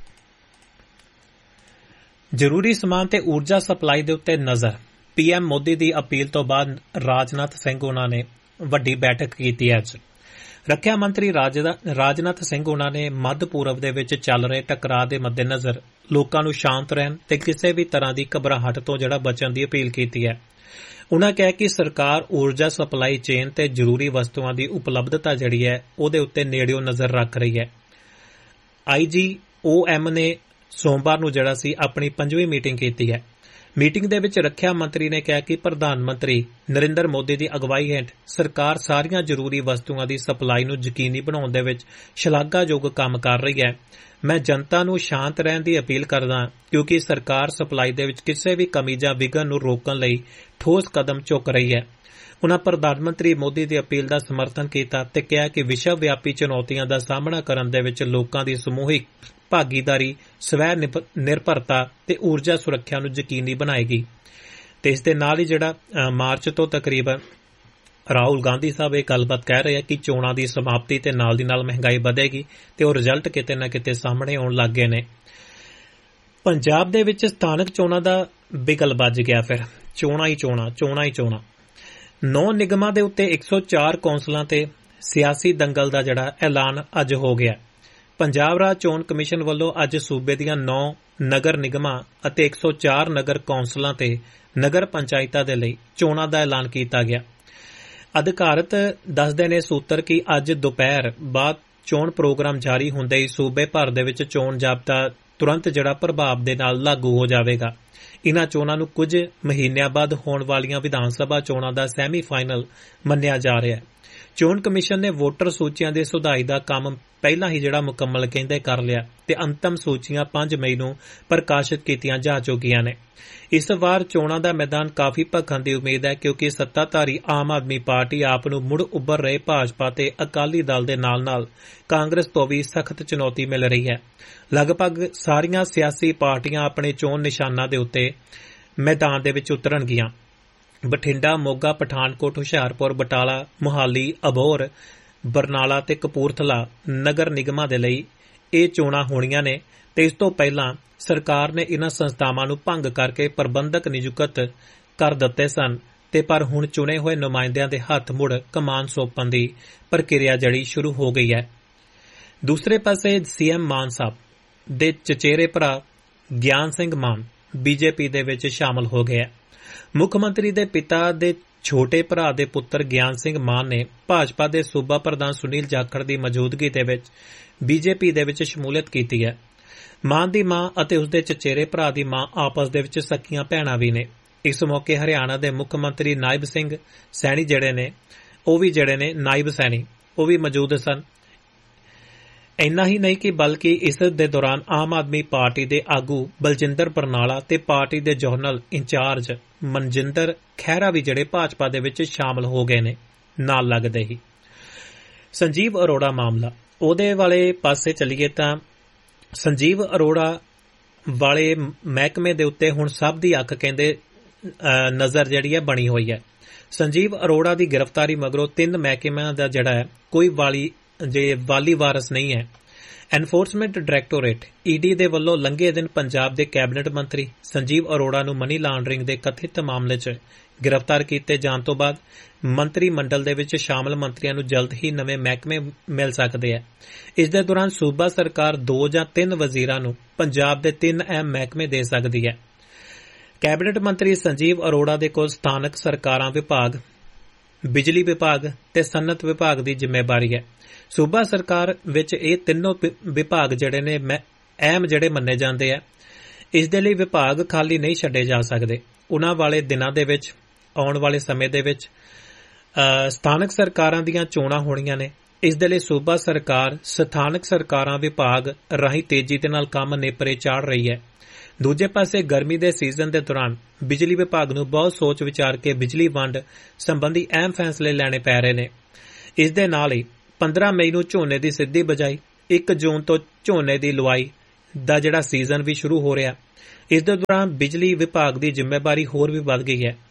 ਜ਼ਰੂਰੀ ਸਮਾਨ ਤੇ ਊਰਜਾ ਸਪਲਾਈ ਦੇ ਉੱਤੇ ਨਜ਼ਰ। ਪੀਐਮ ਮੋਦੀ ਦੀ ਅਪੀਲ ਤੋਂ ਬਾਅਦ ਰਾਜਨਾਥ ਸਿੰਘ ਉਹਨਾਂ ਨੇ ਵੱਡੀ ਬੈਠਕ ਕੀਤੀ ਹੈ। ਅੱਜ ਰੱਖਿਆ ਮੰਤਰੀ ਰਾਜਨਾਥ ਸਿੰਘ ਉਹਨਾਂ ਨੇ ਮੱਧ ਪੂਰਬ ਦੇ ਵਿੱਚ ਚੱਲ ਰਹੇ ਟਕਰਾਅ ਦੇ ਮੱਦੇਨਜ਼ਰ ਲੋਕਾਂ ਨੂੰ ਸ਼ਾਂਤ ਰਹਿਣ ਤੇ ਕਿਸੇ ਵੀ ਤਰ੍ਹਾਂ ਦੀ ਘਬਰਾਹਟ ਤੋਂ ਜਿਹੜਾ ਬਚਣ ਦੀ ਅਪੀਲ ਕੀਤੀ ਹੈ। ਉਹਨਾਂ ਕਿਹਾ ਕਿ ਸਰਕਾਰ ਊਰਜਾ ਸਪਲਾਈ ਚੇਨ ਤੇ ਜ਼ਰੂਰੀ ਵਸਤੂਆਂ ਦੀ ਉਪਲਬਧਤਾ ਜਿਹੜੀ ਹੈ ਉਹਦੇ ਉੱਤੇ ਨੇੜਿਓਂ ਨਜ਼ਰ ਰੱਖ ਰਹੀ ਹੈ। ਆਈ ਜੀ ਓ ਐਮ ਨੇ ਸੋਮਵਾਰ ਨੂੰ ਜਿਹੜਾ ਸੀ ਆਪਣੀ ਪੰਜਵੀਂ ਮੀਟਿੰਗ ਕੀਤੀ ਹੈ। ਮੀਟਿੰਗ ਦੇ ਵਿੱਚ ਰੱਖਿਆ ਮੰਤਰੀ ਨੇ ਕਿਹਾ ਕਿ ਪ੍ਰਧਾਨ ਮੰਤਰੀ ਨਰਿੰਦਰ ਮੋਦੀ ਦੀ ਅਗਵਾਈ ਹੇਠ ਸਰਕਾਰ ਸਾਰੀਆਂ ਜ਼ਰੂਰੀ ਵਸਤੂਆਂ ਦੀ ਸਪਲਾਈ ਨੂੰ ਯਕੀਨੀ ਬਣਾਉਣ ਦੇ ਵਿੱਚ ਸ਼ਲਾਘਾਯੋਗ ਕੰਮ ਕਰ ਰਹੀ ਹੈ। ਮੈਂ ਜਨਤਾ ਨੂੰ ਸ਼ਾਂਤ ਰਹਿਣ ਦੀ ਅਪੀਲ ਕਰਦਾ ਕਿਉਂਕਿ ਸਰਕਾਰ ਸਪਲਾਈ ਦੇ ਵਿੱਚ ਕਿਸੇ ਵੀ ਕਮੀ ਜਾਂ ਵਿਘਨ ਨੂੰ ਰੋਕਣ ਲਈ ਠੋਸ ਕਦਮ ਚੁੱਕ ਰਹੀ ਹੈ। ਉਨ੍ਹਾਂ ਪ੍ਰਧਾਨ ਮੰਤਰੀ ਮੋਦੀ ਦੀ ਅਪੀਲ ਦਾ ਸਮਰਥਨ ਕੀਤਾ ਤੇ ਕਿਹਾ ਕਿ ਵਿਸ਼ਵ ਵਿਆਪੀ ਚੁਣੌਤੀਆਂ ਦਾ ਸਾਹਮਣਾ ਕਰਨ ਦੇ ਵਿੱਚ ਲੋਕਾਂ ਦੀ ਸਮੂਹਿਕ ਭਾਗੀਦਾਰੀ ਸਵੈ ਨਿਰਭਰਤਾ ਤੇ ਊਰਜਾ ਸੁਰੱਖਿਆ ਨੂੰ ਯਕੀਨੀ ਬਣਾਏਗੀ। ਤੇ ਇਸ ਦੇ ਨਾਲ ਹੀ ਜਿਹੜਾ ਮਾਰਚ ਤੋਂ ਤਕਰੀਬਨ ਰਾਹੁਲ ਗਾਂਧੀ ਸਾਹਿਬ ਇਹ ਗੱਲਬਾਤ ਕਹਿ ਰਹੇ ਆ ਕਿ ਚੋਣਾਂ ਦੀ ਸਮਾਪਤੀ ਤੇ ਨਾਲ ਦੀ ਨਾਲ ਮਹਿੰਗਾਈ ਵਧੇਗੀ ਤੇ ਉਹ ਰਿਜ਼ਲਟ ਕਿਤੇ ਨਾ ਕਿਤੇ ਸਾਹਮਣੇ ਆਉਣ ਲੱਗ ਗਏ ਨੇ। ਪੰਜਾਬ ਦੇ ਵਿੱਚ ਸਥਾਨਕ ਚੋਣਾਂ ਦਾ ਬਿਗਲ ਵੱਜ ਗਿਆ। ਫਿਰ ਚੋਣਾਂ ਹੀ ਚੋਣਾਂ ਚੋਣਾਂ ਹੀ ਚੋਣਾਂ ਨੌ ਨਿਗਮਾਂ ਦੇ ਉੱਤੇ ਇੱਕ ਸੌ ਚਾਰ ਕੌਂਸਲਾਂ ਤੇ ਸਿਆਸੀ ਦੰਗਲ ਦਾ ਜਿਹੜਾ ਐਲਾਨ ਅੱਜ ਹੋ ਗਿਆ। ਪੰਜਾਬ ਰਾਜ ਚੋਣ ਕਮਿਸ਼ਨ ਵੱਲੋਂ ਅੱਜ ਸੂਬੇ ਦੀਆਂ ਨੌ ਨਗਰ ਨਿਗਮਾਂ ਅਤੇ ਇੱਕ ਸੌ ਚਾਰ ਨਗਰ ਕੌਂਸਲਾਂ ਤੇ ਨਗਰ ਪੰਚਾਇਤਾਂ ਦੇ ਲਈ ਚੋਣਾਂ ਦਾ ਐਲਾਨ ਕੀਤਾ ਗਿਆ। ਅਧਿਕਾਰਤ ਦੱਸਦੇ ਨੇ ਸੂਤਰ ਕਿ ਅੱਜ ਦੁਪਹਿਰ ਬਾਅਦ ਚੋਣ ਪ੍ਰੋਗਰਾਮ ਜਾਰੀ ਹੁੰਦੇ ਹੀ ਸੂਬੇ ਭਰ ਦੇ ਵਿੱਚ ਚੋਣ ਜ਼ਾਬਤਾ ਤੁਰੰਤ ਜਿਹੜਾ ਪ੍ਰਭਾਵ ਦੇ ਨਾਲ ਲਾਗੂ ਹੋ ਜਾਵੇਗਾ। ਇਨ੍ਹਾਂ ਚੋਣਾਂ ਨੂੰ ਕੁਝ ਮਹੀਨਿਆਂ ਬਾਅਦ ਹੋਣ ਵਾਲੀਆਂ ਵਿਧਾਨ ਸਭਾ ਚੋਣਾਂ ਦਾ ਸੈਮੀ ਫਾਈਨਲ ਮੰਨਿਆ ਜਾ ਰਿਹਾ ਹੈ। ਚੋਣ ਕਮਿਸ਼ਨ ਨੇ ਵੋਟਰ ਸੂਚੀਆਂ ਦੇ ਸੁਧਾਈ ਦਾ ਕੰਮ ਪਹਿਲਾਂ ਹੀ ਜਿਹੜਾ ਮੁਕੰਮਲ ਕਹਿੰਦੇ ਕਰ ਲਿਆ ਤੇ ਅੰਤਮ ਸੂਚੀਆਂ ਪੰਜ ਮਈ ਨੂੰ ਪ੍ਰਕਾਸ਼ਿਤ ਕੀਤੀਆਂ ਜਾ ਚੁੱਕੀਆਂ ਨੇ। ਇਸ ਵਾਰ ਚੋਣਾਂ ਦਾ ਮੈਦਾਨ ਕਾਫੀ ਭਖਣ ਦੀ ਉਮੀਦ ਹੈ ਕਿਉਂਕਿ ਸੱਤਾਧਾਰੀ ਆਮ ਆਦਮੀ ਪਾਰਟੀ ਆਪ ਨੂੰ ਮੁੜ ਉੱਭਰ ਰਹੇ ਭਾਜਪਾ ਤੇ ਅਕਾਲੀ ਦਲ ਦੇ ਨਾਲ-ਨਾਲ ਕਾਂਗਰਸ ਤੋਂ ਵੀ ਸਖਤ ਚੁਣੌਤੀ ਮਿਲ ਰਹੀ ਹੈ। ਲਗਭਗ ਸਾਰੀਆਂ ਸਿਆਸੀ ਪਾਰਟੀਆਂ ਆਪਣੇ ਚੋਣ ਨਿਸ਼ਾਨਾਂ ਦੇ ਉੱਤੇ ਮੈਦਾਨ ਦੇ ਵਿੱਚ ਉਤਰਨਗੀਆਂ। ਬਠਿੰਡਾ, ਮੋਗਾ, ਪਠਾਨਕੋਟ, ਹੁਸ਼ਿਆਰਪੁਰ, ਬਟਾਲਾ, ਮੁਹਾਲੀ, ਅਬੋਹਰ, ਬਰਨਾਲਾ ਤੇ ਕਪੂਰਥਲਾ ਨਗਰ ਨਿਗਮਾਂ ਦੇ ਲਈ ਇਹ ਚੋਣਾਂ ਹੋਣੀਆਂ ਨੇ ਤੇ ਇਸ ਤੋਂ ਪਹਿਲਾਂ ਸਰਕਾਰ ਨੇ ਇਨ੍ਹਾਂ ਸੰਸਥਾਵਾਂ ਨੂੰ ਭੰਗ ਕਰਕੇ ਪ੍ਰਬੰਧਕ ਨਿਯੁਕਤ ਕਰ ਦਿੱਤੇ ਸਨ ਤੇ ਪਰ ਹੁਣ ਚੁਣੇ ਹੋਏ ਨੁਮਾਇੰਦਿਆਂ ਦੇ ਹੱਥ ਮੁੜ ਕਮਾਨ ਸੌਂਪਣ ਦੀ ਪ੍ਰਕਿਰਿਆ ਜਿਹੜੀ ਸ਼ੁਰੂ ਹੋ ਗਈ ਹੈ। ਦੂਸਰੇ ਪਾਸੇ ਸੀਐਮ ਮਾਨ ਸਾਹਿਬ ਦੇ ਚਚੇਰੇ ਭਰਾ ਗਿਆਨ ਸਿੰਘ ਮਾਨ ਬੀਜੇਪੀ ਦੇ ਵਿੱਚ ਸ਼ਾਮਲ ਹੋ ਗਏ ਹੈ। ਮੁੱਖ ਮੰਤਰੀ ਦੇ ਪਿਤਾ ਦੇ ਛੋਟੇ ਭਰਾ ਦੇ ਪੁੱਤਰ ਗਿਆਨ ਸਿੰਘ ਮਾਨ ਨੇ ਭਾਜਪਾ ਦੇ ਸੂਬਾ ਪ੍ਰਧਾਨ ਸੁਨੀਲ ਜਾਖੜ ਦੀ ਮੌਜੂਦਗੀ ਦੇ ਵਿੱਚ ਬੀਜੇਪੀ ਦੇ ਵਿੱਚ ਸ਼ਮੂਲੀਅਤ ਕੀਤੀ ਹੈ। ਮਾਨ ਦੀ ਮਾਂ ਅਤੇ ਉਸਦੇ ਚਚੇਰੇ ਭਰਾ ਦੀ ਮਾਂ ਆਪਸ ਦੇ ਵਿੱਚ ਸਕੀਆਂ ਭੈਣਾਂ ਵੀ ਨੇ। ਇਸ ਮੌਕੇ ਹਰਿਆਣਾ ਦੇ ਮੁੱਖ ਮੰਤਰੀ ਨਾਇਬ ਸਿੰਘ ਸੈਣੀ ਜਿਹੜੇ ਨੇ ਉਹ ਵੀ ਜਿਹੜੇ ਨੇ ਨਾਇਬ ਸੈਣੀ ਉਹ ਵੀ ਮੌਜੂਦ ਸਨ। ਇੰਨਾ ਹੀ ਨਹੀਂ ਕਿ ਬਲਕਿ ਇਸ ਦੇ ਦੌਰਾਨ ਆਮ ਆਦਮੀ ਪਾਰਟੀ ਦੇ ਆਗੂ ਬਲਜਿੰਦਰ ਬਰਨਾਲਾ ਤੇ ਪਾਰਟੀ ਦੇ ਜਨਰਲ ਇੰਚਾਰਜ ਮਨਜਿੰਦਰ ਖਹਿਰਾ ਵੀ ਜਿਹੜੇ ਭਾਜਪਾ ਦੇ ਵਿੱਚ ਸ਼ਾਮਲ ਹੋ ਗਏ ਨੇ। ਨਾਲ ਲੱਗਦੇ ਹੀ ਸੰਜੀਵ ਅਰੋੜਾ ਮਾਮਲਾ ਉਹਦੇ ਵਾਲੇ ਪਾਸੇ ਚੱਲੀਏ ਤਾਂ ਸੰਜੀਵ ਅਰੋੜਾ ਵਾਲੇ ਮਹਿਕਮੇ ਦੇ ਉੱਤੇ ਹੁਣ ਸਭ ਦੀ ਅੱਖ ਕਹਿੰਦੇ ਨਜ਼ਰ ਜਿਹੜੀ ਹੈ ਬਣੀ ਹੋਈ ਹੈ। ਸੰਜੀਵ ਅਰੋੜਾ ਦੀ ਗ੍ਰਿਫਤਾਰੀ ਮਗਰੋਂ ਤਿੰਨ ਮਹਿਕਮਿਆਂ ਦਾ ਜਿਹੜਾ ਹੈ ਕੋਈ ਵਾਲੀ ਜੇ ਵਾਲੀ ਵਾਰਸ ਨਹੀਂ ਹੈ। ਐਨਫੋਰਸਮੈਂਟ ਡਾਇਰੈਕਟੋਰੇਟ ਈਡੀ ਦੇ ਵੱਲੋਂ ਲੰਘੇ ਦਿਨ ਪੰਜਾਬ ਦੇ ਕੈਬਨਿਟ ਮੰਤਰੀ ਸੰਜੀਵ ਅਰੋੜਾ ਨੂੰ ਮਨੀ ਲਾਂਡਰਿੰਗ ਦੇ ਕਥਿਤ ਮਾਮਲੇ 'ਚ ਗ੍ਰਿਫਤਾਰ ਕੀਤੇ ਜਾਣ ਤੋਂ ਬਾਅਦ ਮੰਤਰੀ ਮੰਡਲ ਦੇ ਵਿੱਚ ਸ਼ਾਮਲ ਮੰਤਰੀਆਂ ਨੂੰ ਜਲਦ ਹੀ ਨਵੇਂ ਮਹਿਕਮੇ ਮਿਲ ਸਕਦੇ ਹੈ। ਇਸ ਦੇ ਦੌਰਾਨ ਸੂਬਾ ਸਰਕਾਰ ਦੋ ਜਾਂ ਤਿੰਨ ਵਜ਼ੀਰਾਂ ਨੂੰ ਪੰਜਾਬ ਦੇ ਤਿੰਨ ਅਹਿਮ ਮਹਿਕਮੇ ਦੇ ਸਕਦੀ ਹੈ। ਕੈਬਨਿਟ ਮੰਤਰੀ ਸੰਜੀਵ ਅਰੋੜਾ ਦੇ ਕੋਲ ਸਥਾਨਕ ਸਰਕਾਰਾਂ ਵਿਭਾਗ, ਬਿਜਲੀ ਵਿਭਾਗ ਤੇ ਸਨਅਤ ਵਿਭਾਗ ਦੀ ਜ਼ਿੰਮੇਵਾਰੀ ਹੈ। ਸੂਬਾ ਸਰਕਾਰ ਵਿੱਚ ਇਹ ਤਿੰਨੋਂ ਵਿਭਾਗ ਜਿਹੜੇ ਨੇ ਅਹਿਮ ਜਿਹੜੇ ਮੰਨੇ ਜਾਂਦੇ ਆ। ਇਸ ਦੇ ਲਈ ਵਿਭਾਗ ਖਾਲੀ ਨਹੀਂ ਛੱਡੇ ਜਾ ਸਕਦੇ। ਉਨ੍ਹਾਂ ਵਾਲੇ ਦਿਨਾਂ ਦੇ ਵਿੱਚ ਆਉਣ ਵਾਲੇ ਸਮੇਂ ਦੇ ਵਿੱਚ ਸਥਾਨਕ ਸਰਕਾਰਾਂ ਦੀਆਂ ਚੋਣਾਂ ਹੋਣੀਆਂ ਨੇ। ਇਸ ਦੇ ਲਈ ਸੂਬਾ ਸਰਕਾਰ ਸਥਾਨਕ ਸਰਕਾਰਾਂ ਵਿਭਾਗ ਰਾਹੀਂ ਤੇਜ਼ੀ ਦੇ ਨਾਲ ਕੰਮ ਨੇਪਰੇ ਚਾੜ ਰਹੀ ਹੈ। ਦੂਜੇ ਪਾਸੇ ਗਰਮੀ ਦੇ ਸੀਜ਼ਨ ਦੇ ਦੌਰਾਨ ਬਿਜਲੀ ਵਿਭਾਗ ਨੂੰ ਬਹੁਤ ਸੋਚ ਵਿਚਾਰ ਕੇ ਬਿਜਲੀ ਵੰਡ ਸੰਬੰਧੀ ਅਹਿਮ ਫੈਸਲੇ ਲੈਣੇ ਪੈ ਰਹੇ ਨੇ। ਇਸ ਦੇ ਨਾਲ ਹੀ ਪੰਦਰਾਂ ਮਈ ਨੂੰ ਝੋਨੇ ਦੀ ਸਿੱਧੀ ਬਜਾਈ, ਇੱਕ ਜੂਨ ਤੋਂ ਝੋਨੇ ਦੀ ਲੁਆਈ ਦਾ ਜਿਹੜਾ ਸੀਜ਼ਨ ਵੀ ਸ਼ੁਰੂ ਹੋ ਰਿਹਾ। ਇਸ ਦੇ ਦੌਰਾਨ ਬਿਜਲੀ ਵਿਭਾਗ ਦੀ ਜ਼ਿੰਮੇਵਾਰੀ ਹੋਰ ਵੀ ਵੱਧ ਗਈ ਹੈ।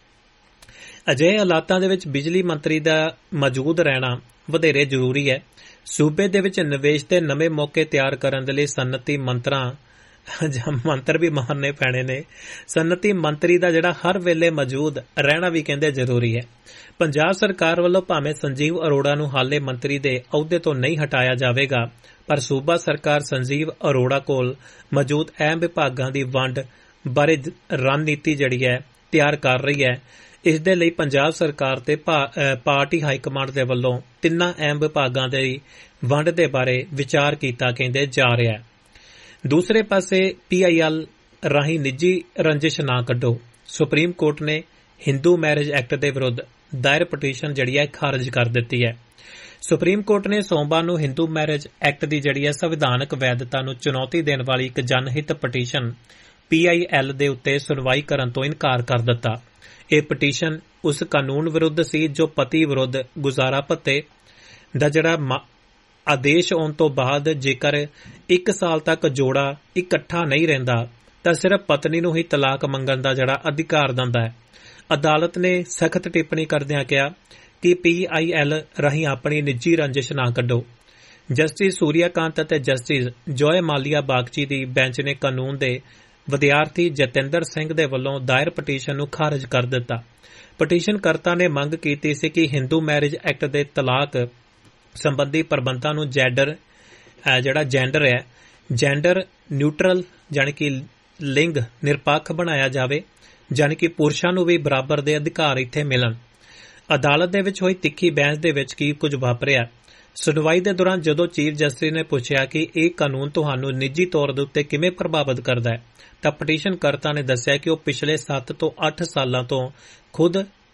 ਅਜਿਹੇ ਹਾਲਾਤਾਂ ਦੇ ਵਿੱਚ ਬਿਜਲੀ ਮੰਤਰੀ ਦਾ ਮੌਜੂਦ ਰਹਿਣਾ ਵਧੇਰੇ ਜ਼ਰੂਰੀ ਹੈ। ਸੂਬੇ ਦੇ ਵਿੱਚ ਨਿਵੇਸ਼ ਦੇ ਨਵੇਂ ਮੌਕੇ ਤਿਆਰ ਕਰਨ ਦੇ ਲਈ ਸਨਅਤੀ ਮੰਤਰਾਂ ਜਾਂ ਮੰਤਰ ਵੀ ਮਾਰਨੇ ਪੈਣੇ ਨੇ। ਸਨਅਤੀ ਮੰਤਰੀ ਦਾ ਜਿਹੜਾ ਹਰ ਵੇਲੇ ਮੌਜੂਦ ਰਹਿਣਾ ਵੀ ਕਹਿੰਦੇ ਜ਼ਰੂਰੀ ਹੈ। ਪੰਜਾਬ ਸਰਕਾਰ ਵੱਲੋਂ ਭਾਵੇਂ ਸੰਜੀਵ ਅਰੋੜਾ ਨੂੰ ਹਾਲੇ ਮੰਤਰੀ ਦੇ ਅਹੁਦੇ ਤੋਂ ਨਹੀਂ ਹਟਾਇਆ ਜਾਵੇਗਾ, ਪਰ ਸੂਬਾ ਸਰਕਾਰ ਸੰਜੀਵ ਅਰੋੜਾ ਕੋਲ ਮੌਜੂਦ ਅਹਿਮ ਵਿਭਾਗਾਂ ਦੀ ਵੰਡ ਬਾਰੇ ਰਣਨੀਤੀ ਜਿਹੜੀ ਹੈ ਤਿਆਰ ਕਰ ਰਹੀ ਹੈ। ਇਸ ਦੇ ਲਈ ਪੰਜਾਬ ਸਰਕਾਰ ਤੇ ਪਾਰਟੀ ਹਾਈਕਮਾਂਡ ਦੇ ਵੱਲੋਂ ਤਿੰਨਾਂ ਅਹਿਮ ਵਿਭਾਗਾਂ ਦੀ ਵੰਡ ਦੇ ਬਾਰੇ ਵਿਚਾਰ ਕੀਤਾ ਕਹਿੰਦੇ ਜਾ ਰਿਹਾ ਹੈ। ਦੂਸਰੇ ਪਾਸੇ ਪੀ ਆਈ ਐਲ ਰਾਹੀਂ ਨਿੱਜੀ ਰੰਜਿਸ਼ ਨਾ ਕੱਢੋ। ਸੁਪਰੀਮ ਕੋਰਟ ਨੇ ਹਿੰਦੂ ਮੈਰਿਜ ਐਕਟ ਦੇ ਵਿਰੁੱਧ ਦਾਇਰ ਪਟੀਸ਼ਨ ਜਿਹੜੀ ਹੈ ਖਾਰਜ ਕਰ ਦਿੱਤੀ ਹੈ। ਸੁਪਰੀਮ ਕੋਰਟ ਨੇ ਸੋਮਵਾਰ ਨੂੰ ਹਿੰਦੂ ਮੈਰਿਜ ਐਕਟ ਦੀ ਜਿਹੜੀ ਹੈ ਸੰਵਿਧਾਨਕ ਵੈਧਤਾ ਨੂੰ ਚੁਣੌਤੀ ਦੇਣ ਵਾਲੀ ਇੱਕ ਜਨਹਿਤ ਪਟੀਸ਼ਨ ਪੀ ਆਈ ਐਲ ਦੇ ਉੱਤੇ ਸੁਣਵਾਈ ਕਰਨ ਤੋਂ ਇਨਕਾਰ ਕਰ ਦਿੱਤਾ। ਇਹ ਪਟੀਸ਼ਨ ਉਸ ਕਾਨੂੰਨ ਵਿਰੁੱਧ ਸੀ ਜੋ ਪਤੀ ਵਿਰੁੱਧ ਗੁਜ਼ਾਰਾ ਭੱਤੇ ਦਾ ਜਿਹੜਾ ਆਦੇਸ਼ ਆਉਣ ਤੋਂ ਬਾਅਦ ਜੇਕਰ ਇੱਕ ਸਾਲ ਤੱਕ ਜੋੜਾ ਇਕੱਠਾ ਨਹੀਂ ਰਹਿੰਦਾ ਤਾਂ ਸਿਰਫ ਪਤਨੀ ਨੂੰ ਹੀ ਤਲਾਕ ਮੰਗਣ ਦਾ ਜਿਹੜਾ ਅਧਿਕਾਰ ਦਿੰਦਾ ਹੈ। ਅਦਾਲਤ ਨੇ ਸਖਤ ਟਿੱਪਣੀ ਕਰਦਿਆਂ ਕਿਹਾ ਕਿ ਪੀ ਆਈ ਐਲ ਰਾਹੀਂ ਆਪਣੀ ਨਿੱਜੀ ਰੰਜਿਸ਼ ਨਾ ਕੱਢੋ। ਜਸਟਿਸ ਸੂਰਿਆਕਾਂਤ ਅਤੇ ਜਸਟਿਸ ਜੋਏ ਮਾਲੀਆ ਬਾਗਚੀ ਦੀ ਬੈਂਚ ਨੇ ਕਾਨੂੰਨ ਦੇ ਵਿਦਿਆਰਥੀ ਜਤਿੰਦਰ ਸਿੰਘ ਦੇ ਵੱਲੋਂ ਦਾਇਰ ਪਟੀਸ਼ਨ ਨੂੰ ਖਾਰਜ ਕਰ ਦਿੱਤਾ। ਪਟੀਸ਼ਨਕਰਤਾ ਨੇ ਮੰਗ ਕੀਤੀ ਸੀ ਕਿ ਹਿੰਦੂ ਮੈਰਿਜ ਐਕਟ ਦੇ ਤਲਾਕ ਸੰਬੰਧੀ ਪ੍ਰਬੰਧਾਂ ਨੂੰ ਜੈਂਡਰ ਜਿਹੜਾ ਜੈਂਡਰ ਹੈ ਜੈਂਡਰ ਨਿਊਟਰਲ ਜਾਣੀ ਕਿ ਲਿੰਗ ਨਿਰਪੱਖ ਬਣਾਇਆ ਜਾਵੇ ਜਾਣੀ ਕਿ ਪੁਰਸ਼ਾਂ ਨੂੰ ਵੀ ਬਰਾਬਰ ਦੇ ਅਧਿਕਾਰ ਇੱਥੇ ਮਿਲਣ। ਅਦਾਲਤ ਦੇ ਵਿੱਚ ਹੋਈ ਤਿੱਖੀ ਬਹਿਸ ਦੇ ਵਿੱਚ ਕੀ ਕੁਝ ਵਾਪਰਿਆ। ਸੁਣਵਾਈ ਦੇ ਦੌਰਾਨ ਜਦੋਂ ਚੀਫ ਜਸਟਿਸ ਨੇ ਪੁੱਛਿਆ ਕਿ ਇਹ ਕਾਨੂੰਨ ਤੁਹਾਨੂੰ ਨਿੱਜੀ ਤੌਰ ਦੇ ਉੱਤੇ ਕਿਵੇਂ ਪ੍ਰਭਾਵਿਤ ਕਰਦਾ ਹੈ, ਤਾਂ ਪਟੀਸ਼ਨਕਰਤਾ ਨੇ ਦੱਸਿਆ ਕਿ ਉਹ ਪਿਛਲੇ ਸੱਤ ਤੋਂ ਅੱਠ ਸਾਲਾਂ ਤੋਂ ਖੁਦ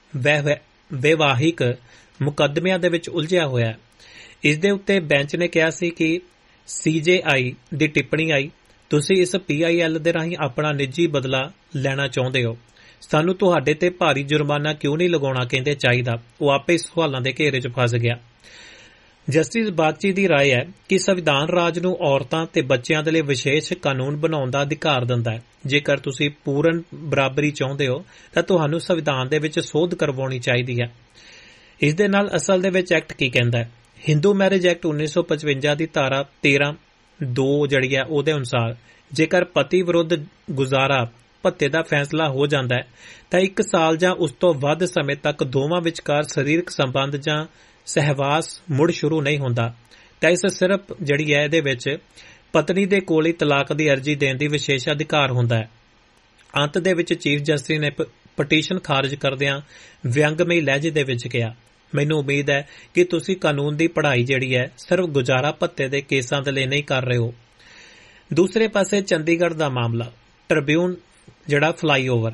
ਵੈਵਾਹਿਕ ਮੁਕੱਦਮਿਆਂ ਦੇ ਵਿੱਚ ਉਲਝਿਆ ਹੋਇਆ ਹੈ। ਇਸ ਦੇ ਉੱਤੇ ਬੈਂਚ ਨੇ ਕਿਹਾ ਸੀ ਕਿ ਸੀ ਜੇ ਆਈ ਦੀ ਟਿੱਪਣੀ ਆਈ, ਤੁਸੀਂ ਇਸ ਪੀ ਆਈ ਐਲ ਦੇ ਰਾਹੀਂ ਆਪਣਾ ਨਿੱਜੀ ਬਦਲਾ ਲੈਣਾ ਚਾਹੁੰਦੇ ਹੋ, ਸਾਨੂੰ ਤੁਹਾਡੇ ਤੇ ਭਾਰੀ ਜੁਰਮਾਨਾ ਕਿਉਂ ਨਹੀਂ ਲਗਾਉਣਾ ਕਹਿੰਦੇ ਚਾਹੀਦਾ। ਉਹ ਆਪੇ ਸਵਾਲਾਂ ਦੇ ਘੇਰੇ 'ਚ ਫਸ ਗਿਆ। ਜਸਟਿਸ ਬਾਗਚੀ ਦੀ ਰਾਏ ਹੈ ਕਿ ਸੰਵਿਧਾਨ ਰਾਜ ਨੂੰ ਔਰਤਾਂ ਤੇ ਬੱਚਿਆਂ ਦੇ ਲਈ ਵਿਸ਼ੇਸ਼ ਕਾਨੂੰਨ ਬਣਾਉਣ ਦਾ ਅਧਿਕਾਰ ਦਿੰਦਾ ਹੈ। ਜੇਕਰ ਤੁਸੀਂ ਪੂਰਨ ਬਰਾਬਰੀ ਚਾਹੁੰਦੇ ਹੋ ਤਾਂ ਤੁਹਾਨੂੰ ਸੰਵਿਧਾਨ ਦੇ ਵਿੱਚ ਸੋਧ ਕਰਵਾਉਣੀ ਚਾਹੀਦੀ ਹੈ। ਇਸ ਦੇ ਨਾਲ ਅਸਲ ਦੇ ਵਿੱਚ ਐਕਟ ਕੀ ਕਹਿੰਦਾ ਹੈ? ਹਿੰਦੂ ਮੈਰਿਜ ਐਕਟ ਉੱਨੀ ਸੌ ਪਚਵੰਜਾ ਦੀ ਧਾਰਾ ਤੇਰਾਂ ਦੋ ਜਿਹੜੀ ਹੈ ਉਹਦੇ ਅਨੁਸਾਰ ਜੇਕਰ ਪਤੀ ਵਿਰੁੱਧ ਗੁਜ਼ਾਰਾ ਭੱਤੇ ਦਾ ਫੈਸਲਾ ਹੋ ਜਾਂਦਾ ਹੈ ਤਾਂ ਇੱਕ ਸਾਲ ਜਾਂ ਉਸ ਤੋਂ ਵੱਧ ਸਮੇਂ ਤੱਕ ਦੋਵਾਂ ਵਿਚਕਾਰ ਸਰੀਰਕ ਸੰਬੰਧ ਜਾਂ ਸਹਿਵਾਸ ਮੁੜ ਸ਼ੁਰੂ ਨਹੀਂ ਹੁੰਦਾ। ਤਾਂ ਇਸ ਸਿਰਫ ਜਿਹੜੀ ਹੈ ਇਹਦੇ ਵਿੱਚ ਪਤਨੀ ਦੇ ਕੋਲ ਹੀ ਤਲਾਕ ਦੀ ਅਰਜ਼ੀ ਦੇਣ ਦੀ ਵਿਸ਼ੇਸ਼ ਅਧਿਕਾਰ ਹੁੰਦਾ ਹੈ। ਅੰਤ ਦੇ ਵਿੱਚ ਚੀਫ ਜਸਟਿਸ ਨੇ ਪਟੀਸ਼ਨ ਖਾਰਜ ਕਰਦਿਆਂ ਵਿਅੰਗਮਈ ਲਹਿਜੇ ਦੇ ਵਿੱਚ ਕਿਹਾ, ਮੈਨੂੰ ਉਮੀਦ ਹੈ ਕਿ ਤੁਸੀਂ ਕਾਨੂੰਨ ਦੀ ਪੜ੍ਹਾਈ ਜਿਹੜੀ ਹੈ ਸਿਰਫ ਗੁਜ਼ਾਰਾ ਭੱਤੇ ਦੇ ਕੇਸਾਂ ਦੇ ਲਈ ਨਹੀਂ ਕਰ ਰਹੇ ਹੋ। ਦੂਸਰੇ ਪਾਸੇ ਚੰਡੀਗੜ੍ਹ ਦਾ ਮਾਮਲਾ, ਟ੍ਰਿਬਿਊਨ ਜਿਹੜਾ ਫਲਾਈਓਵਰ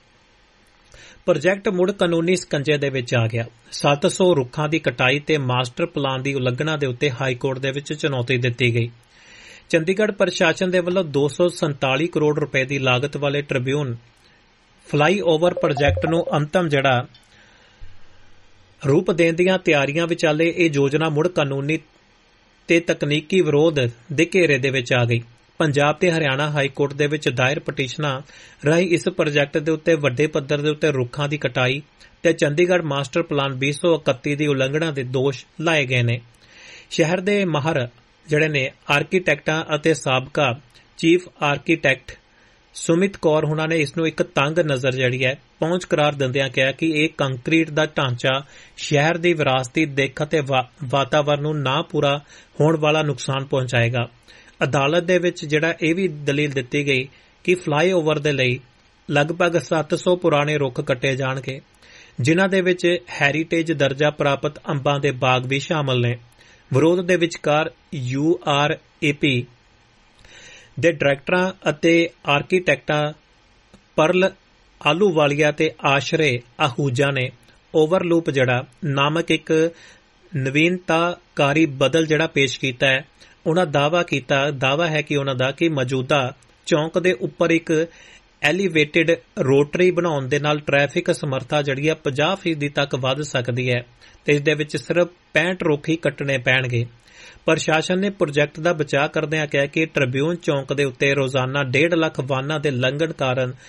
ਪ੍ਰੋਜੈਕਟ ਮੁੜ ਕਾਨੂੰਨੀ ਸਕੰਜੇ ਦੇ ਵਿੱਚ ਆ ਗਿਆ। ਸੱਤ ਸੌ ਰੁੱਖਾਂ ਦੀ ਕਟਾਈ ਤੇ ਮਾਸਟਰ ਪਲਾਨ ਦੀ ਉਲੰਘਣਾ ਦੇ ਉੱਤੇ ਹਾਈਕੋਰਟ ਦੇ ਵਿੱਚ ਚੁਣੌਤੀ ਦਿੱਤੀ ਗਈ। ਚੰਡੀਗੜ੍ਹ ਪ੍ਰਸ਼ਾਸਨ ਦੇ ਵੱਲੋਂ ਦੋ ਸੌ ਸੰਤਾਲੀ ਕਰੋੜ ਰੁਪਏ ਦੀ ਲਾਗਤ ਵਾਲੇ ਟ੍ਰਿਬਿਊਨ ਫਲਾਈਓਵਰ ਪ੍ਰੋਜੈਕਟ ਨੂੰ ਅੰਤਮ ਜਿਹੜਾ ਰੂਪ ਦੇਣ ਦੀਆਂ ਤਿਆਰੀਆਂ ਵਿਚਾਲੇ ਇਹ ਯੋਜਨਾ ਮੁੜ ਕਾਨੂੰਨੀ ਤੇ ਤਕਨੀਕੀ ਵਿਰੋਧ ਦੇ ਘੇਰੇ ਦੇ ਵਿੱਚ ਆ ਗਈ। ਪੰਜਾਬ ਤੇ ਹਰਿਆਣਾ ਹਾਈਕੋਰਟ ਦੇ ਵਿੱਚ ਦਾਇਰ ਪਟੀਸ਼ਨਾਂ ਰਾਹੀਂ ਇਸ ਪ੍ਰੋਜੈਕਟ ਦੇ ਉੱਤੇ ਵੱਡੇ ਪੱਧਰ ਦੇ ਉੱਤੇ ਰੁੱਖਾਂ ਦੀ ਕਟਾਈ ਤੇ ਚੰਡੀਗੜ੍ਹ ਮਾਸਟਰ ਪਲਾਨ ਵੀਹ ਸੌ ਇਕੱਤੀ ਦੀ ਉਲੰਘਣਾ ਦੇ ਦੋਸ਼ ਲਾਏ ਗਏ ਨੇ। ਸ਼ਹਿਰ ਦੇ ਮਾਹਰ ਜਿਹੜੇ ਨੇ ਆਰਕੀਟੈਕਟਾਂ ਅਤੇ ਸਾਬਕਾ ਚੀਫ ਆਰਕੀਟੈਕਟ ਸੁਮਿਤ ਕੌਰ ਹੁਣਾਂ ਨੇ ਇਸ ਨੂੰ ਇੱਕ ਤੰਗ ਨਜ਼ਰ ਜਿਹੜੀ ਹੈ ਪਹੁੰਚ ਕਰਾਰ ਦਿੰਦਿਆਂ ਕਿਹਾ ਕਿ ਇਹ ਕੰਕਰੀਟ ਦਾ ਢਾਂਚਾ ਸ਼ਹਿਰ ਦੀ ਵਿਰਾਸਤੀ ਦਿੱਖ ਅਤੇ ਵਾਤਾਵਰਨ ਨੂੰ ਨਾ ਪੂਰਾ ਹੋਣ ਵਾਲਾ ਨੁਕਸਾਨ ਪਹੁੰਚਾਏਗਾ। ਅਦਾਲਤ ਦੇ ਵਿੱਚ ਜਿਹੜਾ ਇਹ ਵੀ ਦਲੀਲ ਦਿੱਤੀ ਗਈ ਕਿ ਫਲਾਈਓਵਰ ਦੇ ਲਈ ਲਗਭਗ ਸੱਤ ਸੌ ਪੁਰਾਣੇ ਰੁੱਖ ਕੱਟੇ ਜਾਣਗੇ, ਜਿਨ੍ਹਾਂ ਦੇ ਵਿੱਚ ਹੈਰੀਟੇਜ ਦਰਜਾ ਪ੍ਰਾਪਤ ਅੰਬਾਂ ਦੇ ਬਾਗ ਵੀ ਸ਼ਾਮਲ ਨੇ। ਵਿਰੋਧ ਦੇ ਵਿਚਕਾਰ ਯੂ ਆਰ ਏ ਪੀ ਦੇ ਡਾਇਰੈਕਟਰਾਂ ਅਤੇ ਆਰਕੀਟੈਕਟਾਂ ਪਰਲ ਆਲੂਵਾਲੀਆ ਤੇ ਆਸ਼ਰੇ ਆਹੂਜਾ ਨੇ ਓਵਰਲੂਪ ਜਿਹੜਾ ਨਾਮਕ ਇੱਕ ਨਵੀਨਤਾਕਾਰੀ ਬਦਲ ਜਿਹੜਾ ਪੇਸ਼ ਕੀਤਾ ਹੈ। ਉਹਨਾਂ ਦਾਅਵਾ ਕੀਤਾ ਦਾਅਵਾ ਹੈ ਕਿ ਉਹਨਾਂ ਦਾ ਕਿ ਮੌਜੂਦਾ ਚੌਂਕ ਦੇ ਉੱਪਰ ਇੱਕ ਐਲੀਵੇਟਿਡ ਰੋਟਰੀ ਬਣਾਉਣ ਦੇ ਨਾਲ ਟ੍ਰੈਫਿਕ ਸਮਰੱਥਾ ਜਿਹੜੀ ਹੈ ਪੰਜਾਹ ਫੀਸਦੀ ਤੱਕ ਵੱਧ ਸਕਦੀ ਹੈ ਤੇ ਇਸ ਦੇ ਵਿੱਚ ਸਿਰਫ ਪੈਂਹਠ ਰੁੱਖ ਹੀ ਕੱਟਣੇ ਪੈਣਗੇ। ਪ੍ਰਸ਼ਾਸਨ ਨੇ ਪ੍ਰੋਜੈਕਟ ਦਾ ਬਚਾਅ ਕਰਦਿਆਂ ਕਿਹਾ ਕਿ ਟ੍ਰਿਬਿਊਨ ਚੌਂਕ ਦੇ ਉੱਤੇ ਰੋਜ਼ਾਨਾ ਡੇਢ ਲੱਖ ਵਾਹਨਾਂ ਦੇ ਲੰਘਣ ਕਾਰਨ